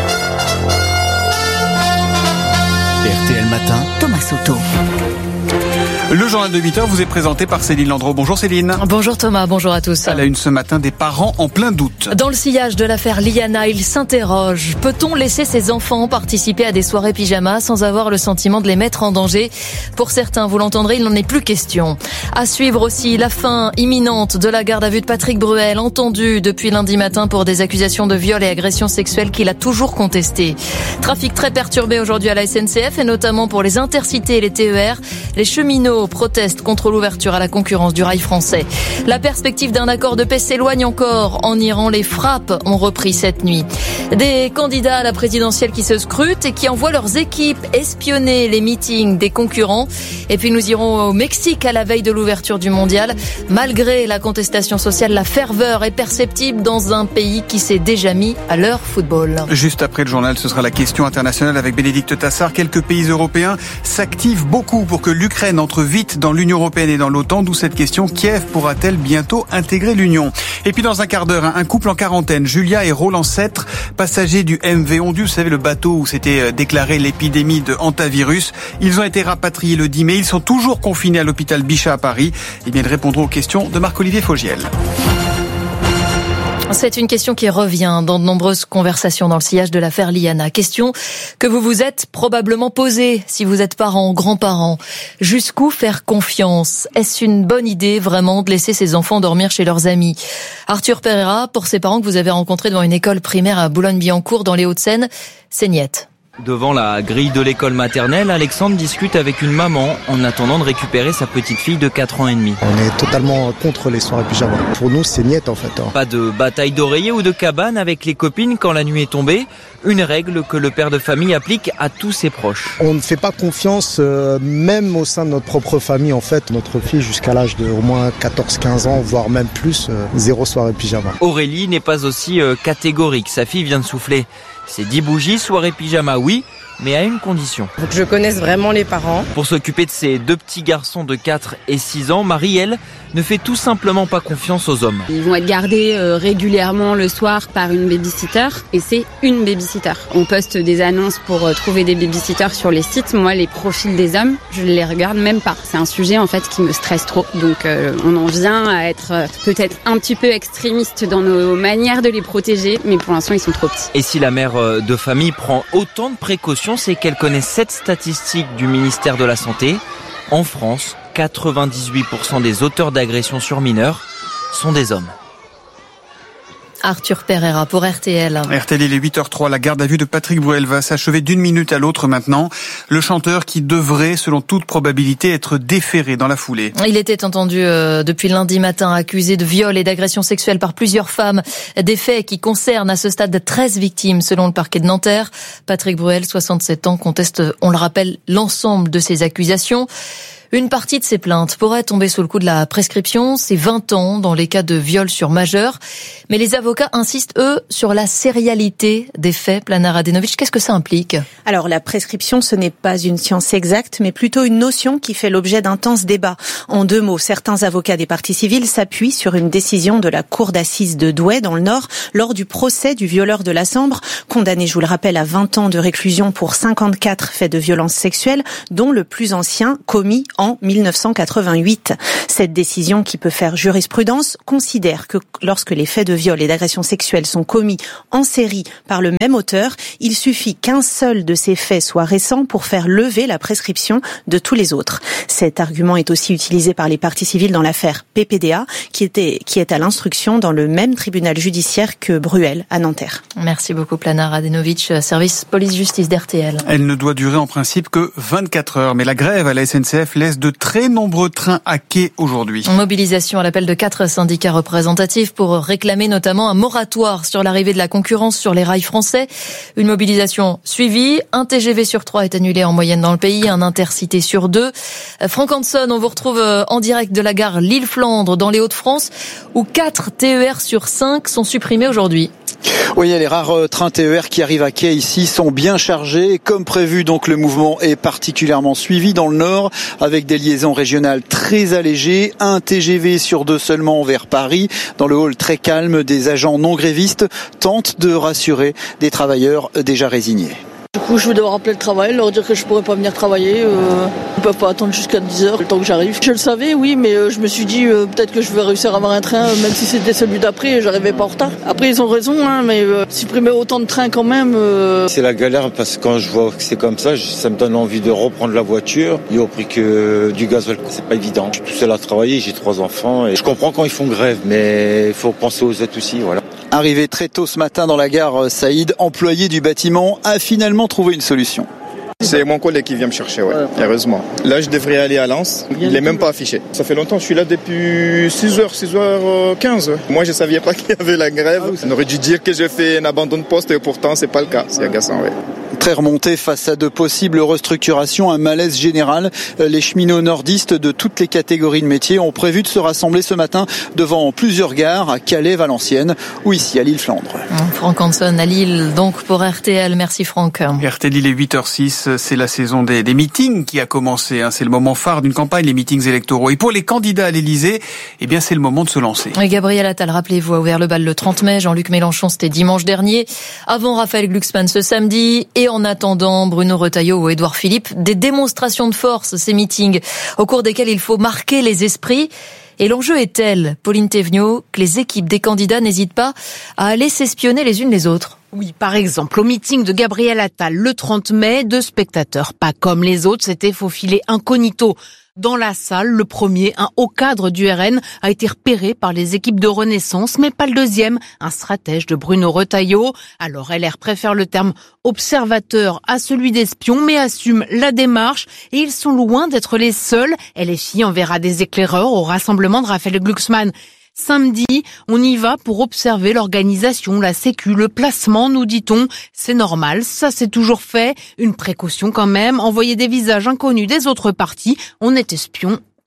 R T L Matin, Thomas Soto. Le journal de huit heures vous est présenté par Céline Landreau. Bonjour Céline. Bonjour Thomas, bonjour à tous. À la une ce matin, des parents en plein doute. Dans le sillage de l'affaire Liana, ils s'interrogent. Peut-on laisser ses enfants participer à des soirées pyjama sans avoir le sentiment de les mettre en danger? Pour certains, vous l'entendrez, il n'en est plus question. À suivre aussi la fin imminente de la garde à vue de Patrick Bruel, entendu depuis lundi matin pour des accusations de viol et agression sexuelle qu'il a toujours contesté. Trafic très perturbé aujourd'hui à la S N C F et notamment pour les intercités et les T E R. Les cheminots protestent contre l'ouverture à la concurrence du rail français. La perspective d'un accord de paix s'éloigne encore. En Iran, les frappes ont repris cette nuit. Des candidats à la présidentielle qui se scrutent et qui envoient leurs équipes espionner les meetings des concurrents. Et puis nous irons au Mexique à la veille de l'ouverture du mondial. Malgré la contestation sociale, la ferveur est perceptible dans un pays qui s'est déjà mis à leur football. Juste après le journal, ce sera la question internationale avec Bénédicte Tassard. Quelques pays européens s'activent beaucoup pour que l'Ukraine entre vite dans l'Union européenne et dans l'OTAN, d'où cette question, Kiev pourra-t-elle bientôt intégrer l'Union? Et puis dans un quart d'heure, un couple en quarantaine, Julia et Roland Sêtre, passagers du M V Ondu, vous savez le bateau où s'était déclaré l'épidémie de hantavirus. Ils ont été rapatriés le dix mai, ils sont toujours confinés à l'hôpital Bichat à Paris. Et bien ils répondront aux questions de Marc-Olivier Fogiel. C'est une question qui revient dans de nombreuses conversations dans le sillage de l'affaire Liana. Question que vous vous êtes probablement posée si vous êtes parents, grands-parents. Jusqu'où faire confiance? Est-ce une bonne idée vraiment de laisser ses enfants dormir chez leurs amis? Arthur Pereira, pour ses parents que vous avez rencontrés devant une école primaire à Boulogne-Billancourt dans les Hauts-de-Seine, c'est niette. Devant la grille de l'école maternelle, Alexandre discute avec une maman en attendant de récupérer sa petite fille de quatre ans et demi. On est totalement contre les soirées pyjama. Pour nous, c'est niette en fait. Pas de bataille d'oreiller ou de cabane avec les copines quand la nuit est tombée. Une règle que le père de famille applique à tous ses proches. On ne fait pas confiance euh, même au sein de notre propre famille en fait. Notre fille jusqu'à l'âge de au moins quatorze quinze ans, voire même plus, euh, zéro soirée pyjama. Aurélie n'est pas aussi euh, catégorique. Sa fille vient de souffler. C'est dix bougies, soirée pyjama oui, mais à une condition. Faut que je connaisse vraiment les parents. Pour s'occuper de ses deux petits garçons de quatre et six ans, Marie, elle, ne fait tout simplement pas confiance aux hommes. Ils vont être gardés euh, régulièrement le soir par une babysitter et c'est une babysitter. On poste des annonces pour euh, trouver des babysitters sur les sites. Moi, les profils des hommes, je les regarde même pas. C'est un sujet en fait qui me stresse trop. Donc euh, on en vient à être euh, peut-être un petit peu extrémiste dans nos manières de les protéger, mais pour l'instant ils sont trop petits. Et si la mère de famille prend autant de précautions, c'est qu'elle connaît cette statistique du ministère de la Santé. En France, quatre-vingt-dix-huit pour cent des auteurs d'agressions sur mineurs sont des hommes. Arthur Pereira pour R T L. R T L, il est huit heures trois. La garde à vue de Patrick Bruel va s'achever d'une minute à l'autre maintenant. Le chanteur qui devrait, selon toute probabilité, être déféré dans la foulée. Il était entendu euh, depuis lundi matin, accusé de viol et d'agression sexuelle par plusieurs femmes. Des faits qui concernent à ce stade treize victimes, selon le parquet de Nanterre. Patrick Bruel, soixante-sept ans, conteste, on le rappelle, l'ensemble de ces accusations. Une partie de ces plaintes pourrait tomber sous le coup de la prescription, c'est vingt ans dans les cas de viol sur majeur. Mais les avocats insistent, eux, sur la sérialité des faits. Plana Radenovic, qu'est-ce que ça implique ? Alors, la prescription, ce n'est pas une science exacte, mais plutôt une notion qui fait l'objet d'intenses débats. En deux mots, certains avocats des parties civiles s'appuient sur une décision de la cour d'assises de Douai, dans le Nord, lors du procès du violeur de la Sambre, condamné, je vous le rappelle, à vingt ans de réclusion pour cinquante-quatre faits de violence sexuelle, dont le plus ancien commis en mille neuf cent quatre-vingt-huit. Cette décision, qui peut faire jurisprudence, considère que lorsque les faits de viol et d'agression sexuelle sont commis en série par le même auteur, il suffit qu'un seul de ces faits soit récent pour faire lever la prescription de tous les autres. Cet argument est aussi utilisé par les parties civiles dans l'affaire P P D A, qui était, qui est à l'instruction dans le même tribunal judiciaire que Bruel à Nanterre. Merci beaucoup Plana Radenovic, service police-justice d'R T L. Elle ne doit durer en principe que vingt-quatre heures, mais la grève à la S N C F laisse de très nombreux trains à quai aujourd'hui. Mobilisation à l'appel de quatre syndicats représentatifs pour réclamer notamment un moratoire sur l'arrivée de la concurrence sur les rails français. Une mobilisation suivie. Un T G V sur trois est annulé en moyenne dans le pays, un intercité sur deux. Franck Hanson, on vous retrouve en direct de la gare Lille-Flandre dans les Hauts-de-France où quatre T E R sur cinq sont supprimés aujourd'hui. Oui, les rares trains T E R qui arrivent à quai ici sont bien chargés. Comme prévu, donc le mouvement est particulièrement suivi dans le Nord avec des liaisons régionales très allégées. Un T G V sur deux seulement vers Paris. Dans le hall très calme, des agents non grévistes tentent de rassurer des travailleurs déjà résignés. Du coup, je vais devoir appeler le travail, leur dire que je pourrais pas venir travailler. Euh, ils peuvent pas attendre jusqu'à dix heures, le temps que j'arrive. Je le savais, oui, mais euh, je me suis dit euh, peut-être que je vais réussir à avoir un train, même si c'était celui d'après, j'arrivais pas en retard. Après, ils ont raison, hein, mais euh, supprimer autant de trains quand même. Euh... C'est la galère parce que quand je vois que c'est comme ça, ça me donne envie de reprendre la voiture. Et au prix que du gasoil, c'est pas évident. Je suis tout seul à travailler, j'ai trois enfants et je comprends quand ils font grève, mais il faut penser aux aides aussi, voilà. Arrivé très tôt ce matin dans la gare, Saïd, employé du bâtiment, a finalement trouvé une solution. C'est mon collègue qui vient me chercher, ouais, heureusement. Là, je devrais aller à Lens. Il n'est même pas affiché. Ça fait longtemps, je suis là depuis six heures, six heures quinze. Moi, je ne savais pas qu'il y avait la grève. On aurait dû dire que j'ai fait un abandon de poste et pourtant, c'est pas le cas. C'est agaçant, ouais. Très remonté face à de possibles restructurations, un malaise général. Les cheminots nordistes de toutes les catégories de métiers ont prévu de se rassembler ce matin devant plusieurs gares à Calais, Valenciennes ou ici à Lille-Flandre. Franck Hanson à Lille, donc pour R T L. Merci Franck. R T L, il est huit heures six, c'est la saison des, des meetings qui a commencé. Hein. C'est le moment phare d'une campagne, les meetings électoraux. Et pour les candidats à l'Élysée, eh bien c'est le moment de se lancer. Et Gabriel Attal, rappelez-vous, a ouvert le bal le trente mai. Jean-Luc Mélenchon, c'était dimanche dernier. Avant Raphaël Glucksmann ce samedi. Et en attendant Bruno Retailleau ou Édouard Philippe, des démonstrations de force, ces meetings, au cours desquels il faut marquer les esprits. Et l'enjeu est tel, Pauline Thévenot, que les équipes des candidats n'hésitent pas à aller s'espionner les unes les autres. Oui, par exemple, au meeting de Gabriel Attal le trente mai, deux spectateurs, pas comme les autres, s'étaient faufilés incognito. Dans la salle, le premier, un haut cadre du R N, a été repéré par les équipes de Renaissance, mais pas le deuxième, un stratège de Bruno Retailleau. Alors L R préfère le terme observateur à celui d'espion, mais assume la démarche. Et ils sont loin d'être les seuls. L F I enverra des éclaireurs au rassemblement de Raphaël Glucksmann. Samedi, on y va pour observer l'organisation, la sécu, le placement, nous dit-on. C'est normal, ça c'est toujours fait. Une précaution quand même, envoyer des visages inconnus des autres partis. On est espion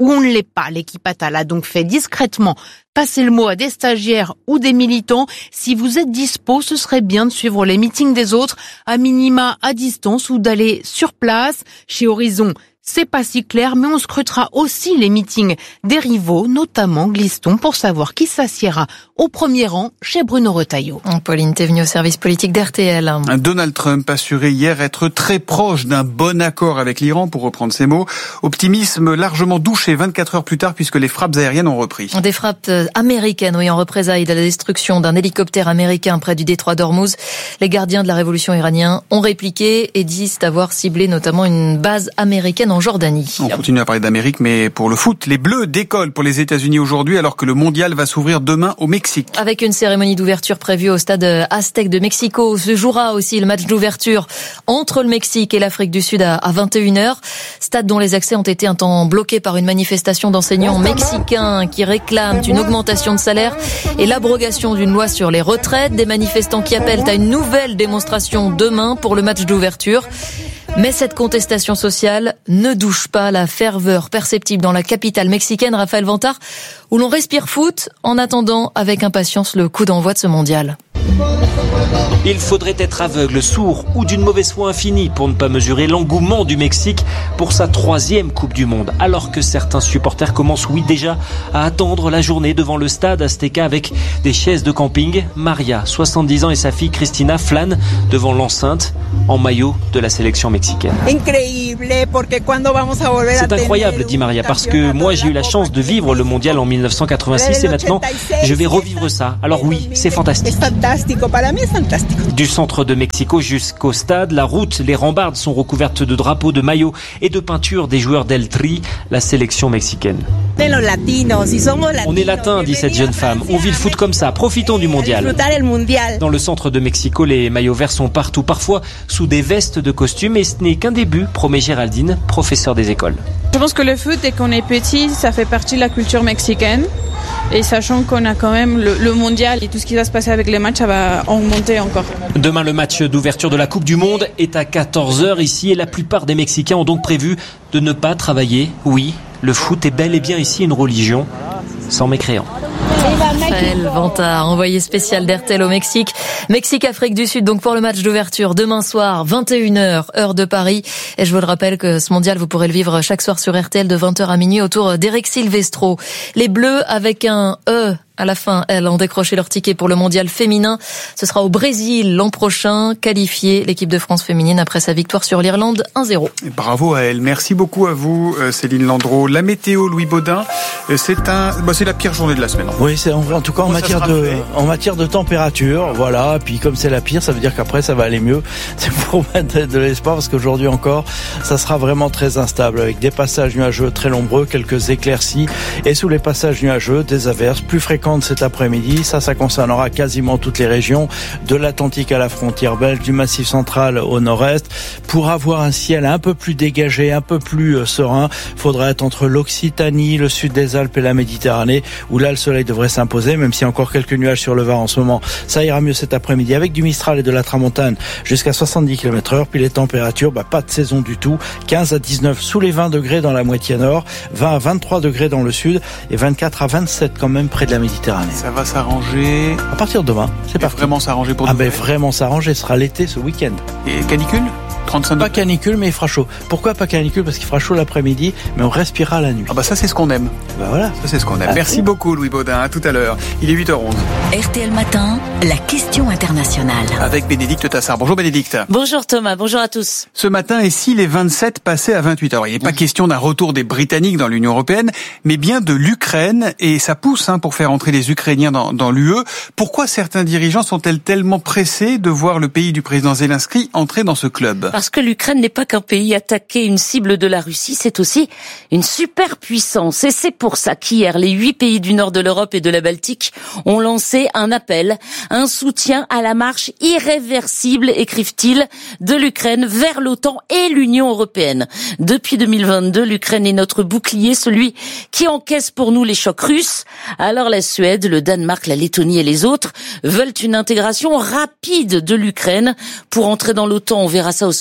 où on ne l'est pas. L'équipe Attal a donc fait discrètement passer le mot à des stagiaires ou des militants. Si vous êtes dispo, ce serait bien de suivre les meetings des autres, à minima à distance ou d'aller sur place. Chez Horizon, c'est pas si clair, mais on scrutera aussi les meetings des rivaux, notamment glisse-t-on, pour savoir qui s'assiera au premier rang chez Bruno Retailleau. Pauline Thévenoud au service politique d'R T L. Donald Trump assurait hier être très proche d'un bon accord avec l'Iran, pour reprendre ses mots. Optimisme largement douché vingt-quatre heures plus tard, puisque les frappes aériennes ont repris. Des frappes américaines, oui, en représailles de la destruction d'un hélicoptère américain près du détroit d'Ormuz. Les gardiens de la révolution iranienne ont répliqué et disent avoir ciblé notamment une base américaine en Jordanie. On continue à parler d'Amérique, mais pour le foot, les Bleus décollent pour les États-Unis aujourd'hui, alors que le mondial va s'ouvrir demain au Mexique. Avec une cérémonie d'ouverture prévue au stade Aztec de Mexico, se jouera aussi le match d'ouverture entre le Mexique et l'Afrique du Sud à vingt et une heures. Stade dont les accès ont été un temps bloqués par une manifestation d'enseignants mexicains qui réclament une augmentation de salaire et l'abrogation d'une loi sur les retraites. Des manifestants qui appellent à une nouvelle démonstration demain pour le match d'ouverture. Mais cette contestation sociale ne douche pas la ferveur perceptible dans la capitale mexicaine, Raphaël Vantard, où l'on respire foot en attendant avec impatience le coup d'envoi de ce mondial. Il faudrait être aveugle, sourd ou d'une mauvaise foi infinie pour ne pas mesurer l'engouement du Mexique pour sa troisième Coupe du Monde. Alors que certains supporters commencent, oui, déjà à attendre la journée devant le stade Azteca avec des chaises de camping. Maria, soixante-dix ans, et sa fille Cristina flânent devant l'enceinte en maillot de la sélection mexicaine. C'est incroyable, dit Maria, parce que moi j'ai eu la chance de vivre le mondial en mille neuf cent quatre-vingt-six et maintenant je vais revivre ça. Alors oui, c'est fantastique. Du centre de Mexico jusqu'au stade, la route, les rambardes sont recouvertes de drapeaux, de maillots et de peintures des joueurs d'El Tri, la sélection mexicaine. On est latins, dit cette jeune femme. On vit le foot comme ça, profitons du mondial. Dans le centre de Mexico, les maillots verts sont partout, parfois sous des vestes de costume, et ce n'est qu'un début, promet Géraldine, professeure des écoles. Je pense que le foot, dès qu'on est petit, ça fait partie de la culture mexicaine. Et sachant qu'on a quand même le, le mondial et tout ce qui va se passer avec les matchs, ça va augmenter encore. Demain, le match d'ouverture de la Coupe du Monde est à quatorze heures ici et la plupart des Mexicains ont donc prévu de ne pas travailler. Oui, le foot est bel et bien ici une religion, sans mécréants. Raphaël Vantard, envoyé spécial d'R T L au Mexique. Mexique-Afrique du Sud, donc pour le match d'ouverture demain soir, vingt et une heures, heure de Paris. Et je vous le rappelle que ce mondial, vous pourrez le vivre chaque soir sur R T L de vingt heures à minuit autour d'Eric Silvestro. Les Bleus avec un E à la fin, elles ont décroché leur ticket pour le mondial féminin. Ce sera au Brésil l'an prochain, qualifiée l'équipe de France féminine après sa victoire sur l'Irlande un zéro. Et bravo à elle. Merci beaucoup à vous, Céline Landreau. La météo, Louis Baudin, c'est un, bah c'est la pire journée de la semaine. Oui, c'est en, en tout cas en matière de, en matière de température, voilà. Puis comme c'est la pire, ça veut dire qu'après ça va aller mieux. C'est pour mettre de l'espoir parce qu'aujourd'hui encore, ça sera vraiment très instable avec des passages nuageux très nombreux, quelques éclaircies et sous les passages nuageux, des averses plus fréquentes cet après-midi. Ça, ça concernera quasiment toutes les régions, de l'Atlantique à la frontière belge, du Massif central au nord-est. Pour avoir un ciel un peu plus dégagé, un peu plus serein, il faudra être entre l'Occitanie, le sud des Alpes et la Méditerranée, où là, le soleil devrait s'imposer, même s'il y a encore quelques nuages sur le Var en ce moment. Ça ira mieux cet après-midi avec du Mistral et de la Tramontane jusqu'à soixante-dix kilomètres heure. Puis les températures, bah, pas de saison du tout. quinze à dix-neuf sous les vingt degrés dans la moitié nord, vingt à vingt-trois degrés dans le sud et vingt-quatre à vingt-sept quand même près de la Méditerranée. Ça va s'arranger. À partir de demain, c'est parti. Vraiment s'arranger pour Ah ben vraiment s'arranger, ce sera l'été ce week-end. Et canicule trente-cinq Pas canicule, mais il fera chaud. Pourquoi pas canicule? Parce qu'il fera chaud l'après-midi, mais on respirera la nuit. Ah bah ça c'est ce qu'on aime. Bah voilà. Ça c'est ce qu'on aime. Ah, Merci beaucoup Louis Baudin, à tout à l'heure. Il est huit heures onze. R T L Matin, la question internationale. Avec Bénédicte Tassard. Bonjour Bénédicte. Bonjour Thomas, bonjour à tous. Ce matin, et si les vingt-sept passaient à vingt-huit? Alors il n'est pas question d'un retour des Britanniques dans l'Union Européenne, mais bien de l'Ukraine, et ça pousse hein, pour faire entrer les Ukrainiens dans, dans l'U E. Pourquoi certains dirigeants sont-ils tellement pressés de voir le pays du président Zelensky entrer dans ce club? Parce que l'Ukraine n'est pas qu'un pays attaqué, une cible de la Russie, c'est aussi une superpuissance. Et c'est pour ça qu'hier, les huit pays du nord de l'Europe et de la Baltique ont lancé un appel, un soutien à la marche irréversible, écrivent-ils, de l'Ukraine vers l'OTAN et l'Union européenne. Depuis deux mille vingt-deux, l'Ukraine est notre bouclier, celui qui encaisse pour nous les chocs russes. Alors la Suède, le Danemark, la Lettonie et les autres veulent une intégration rapide de l'Ukraine pour entrer dans l'OTAN. On verra ça au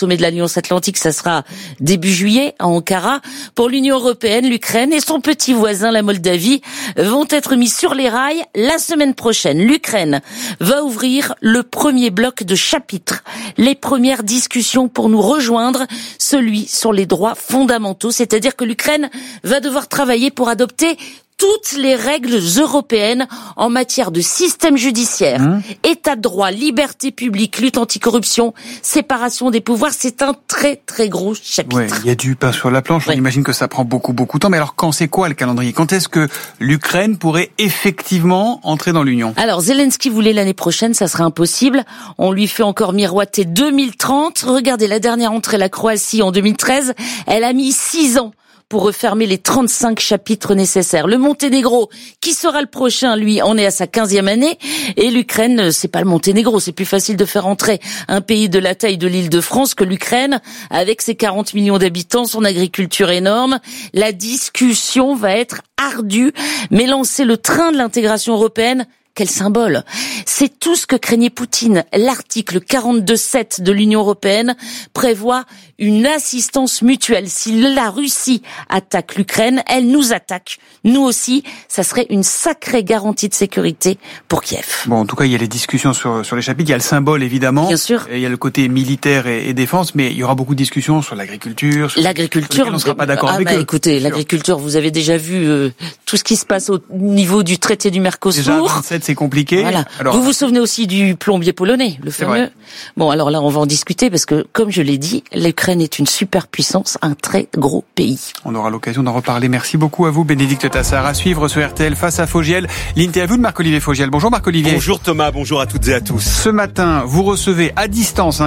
sommet de l'Alliance Atlantique, ça sera début juillet à Ankara. Pour l'Union européenne, l'Ukraine et son petit voisin, la Moldavie, vont être mis sur les rails la semaine prochaine. L'Ukraine va ouvrir le premier bloc de chapitres, les premières discussions pour nous rejoindre, celui sur les droits fondamentaux, c'est-à-dire que l'Ukraine va devoir travailler pour adopter toutes les règles européennes en matière de système judiciaire, mmh. état de droit, liberté publique, lutte anticorruption, séparation des pouvoirs. C'est un très très gros chapitre. Ouais, il y a du pain sur la planche. Ouais. On imagine que ça prend beaucoup beaucoup de temps. Mais alors, quand c'est quoi le calendrier ? Quand est-ce que l'Ukraine pourrait effectivement entrer dans l'Union ? Alors, Zelensky voulait l'année prochaine, ça serait impossible. On lui fait encore miroiter deux mille trente. Regardez, la dernière entrée, la Croatie en deux mille treize, elle a mis six ans pour refermer les trente-cinq chapitres nécessaires. Le Monténégro, qui sera le prochain, lui, en est à sa quinzième année. Et l'Ukraine, c'est pas le Monténégro. C'est plus facile de faire entrer un pays de la taille de l'île de France que l'Ukraine, avec ses quarante millions d'habitants, son agriculture énorme. La discussion va être ardue, mais lancer le train de l'intégration européenne, quel symbole! C'est tout ce que craignait Poutine. L'article quarante-deux sept de l'Union européenne prévoit une assistance mutuelle. Si la Russie attaque l'Ukraine, elle nous attaque. Nous aussi, ça serait une sacrée garantie de sécurité pour Kiev. Bon, en tout cas, il y a les discussions sur, sur les chapitres. Il y a le symbole, évidemment. Bien sûr. Et il y a le côté militaire et, et défense, mais il y aura beaucoup de discussions sur l'agriculture. Sur l'agriculture. On ne sera pas d'accord ah avec bah, eux. Écoutez, l'agriculture, vous avez déjà vu euh, tout ce qui se passe au niveau du traité du Mercosur. Déjà, vingt-sept, c'est compliqué. Voilà. Alors, vous vous souvenez aussi du plombier polonais, le fameux. Vrai. Bon, alors là, on va en discuter parce que, comme je l'ai dit, l'Ukraine est une superpuissance, un très gros pays. On aura l'occasion d'en reparler. Merci beaucoup à vous, Bénédicte Tassard. À suivre sur R T L face à Fogiel. L'interview de Marc-Olivier Fogiel. Bonjour Marc-Olivier. Bonjour Thomas, bonjour à toutes et à tous. Ce matin, vous recevez à distance hein,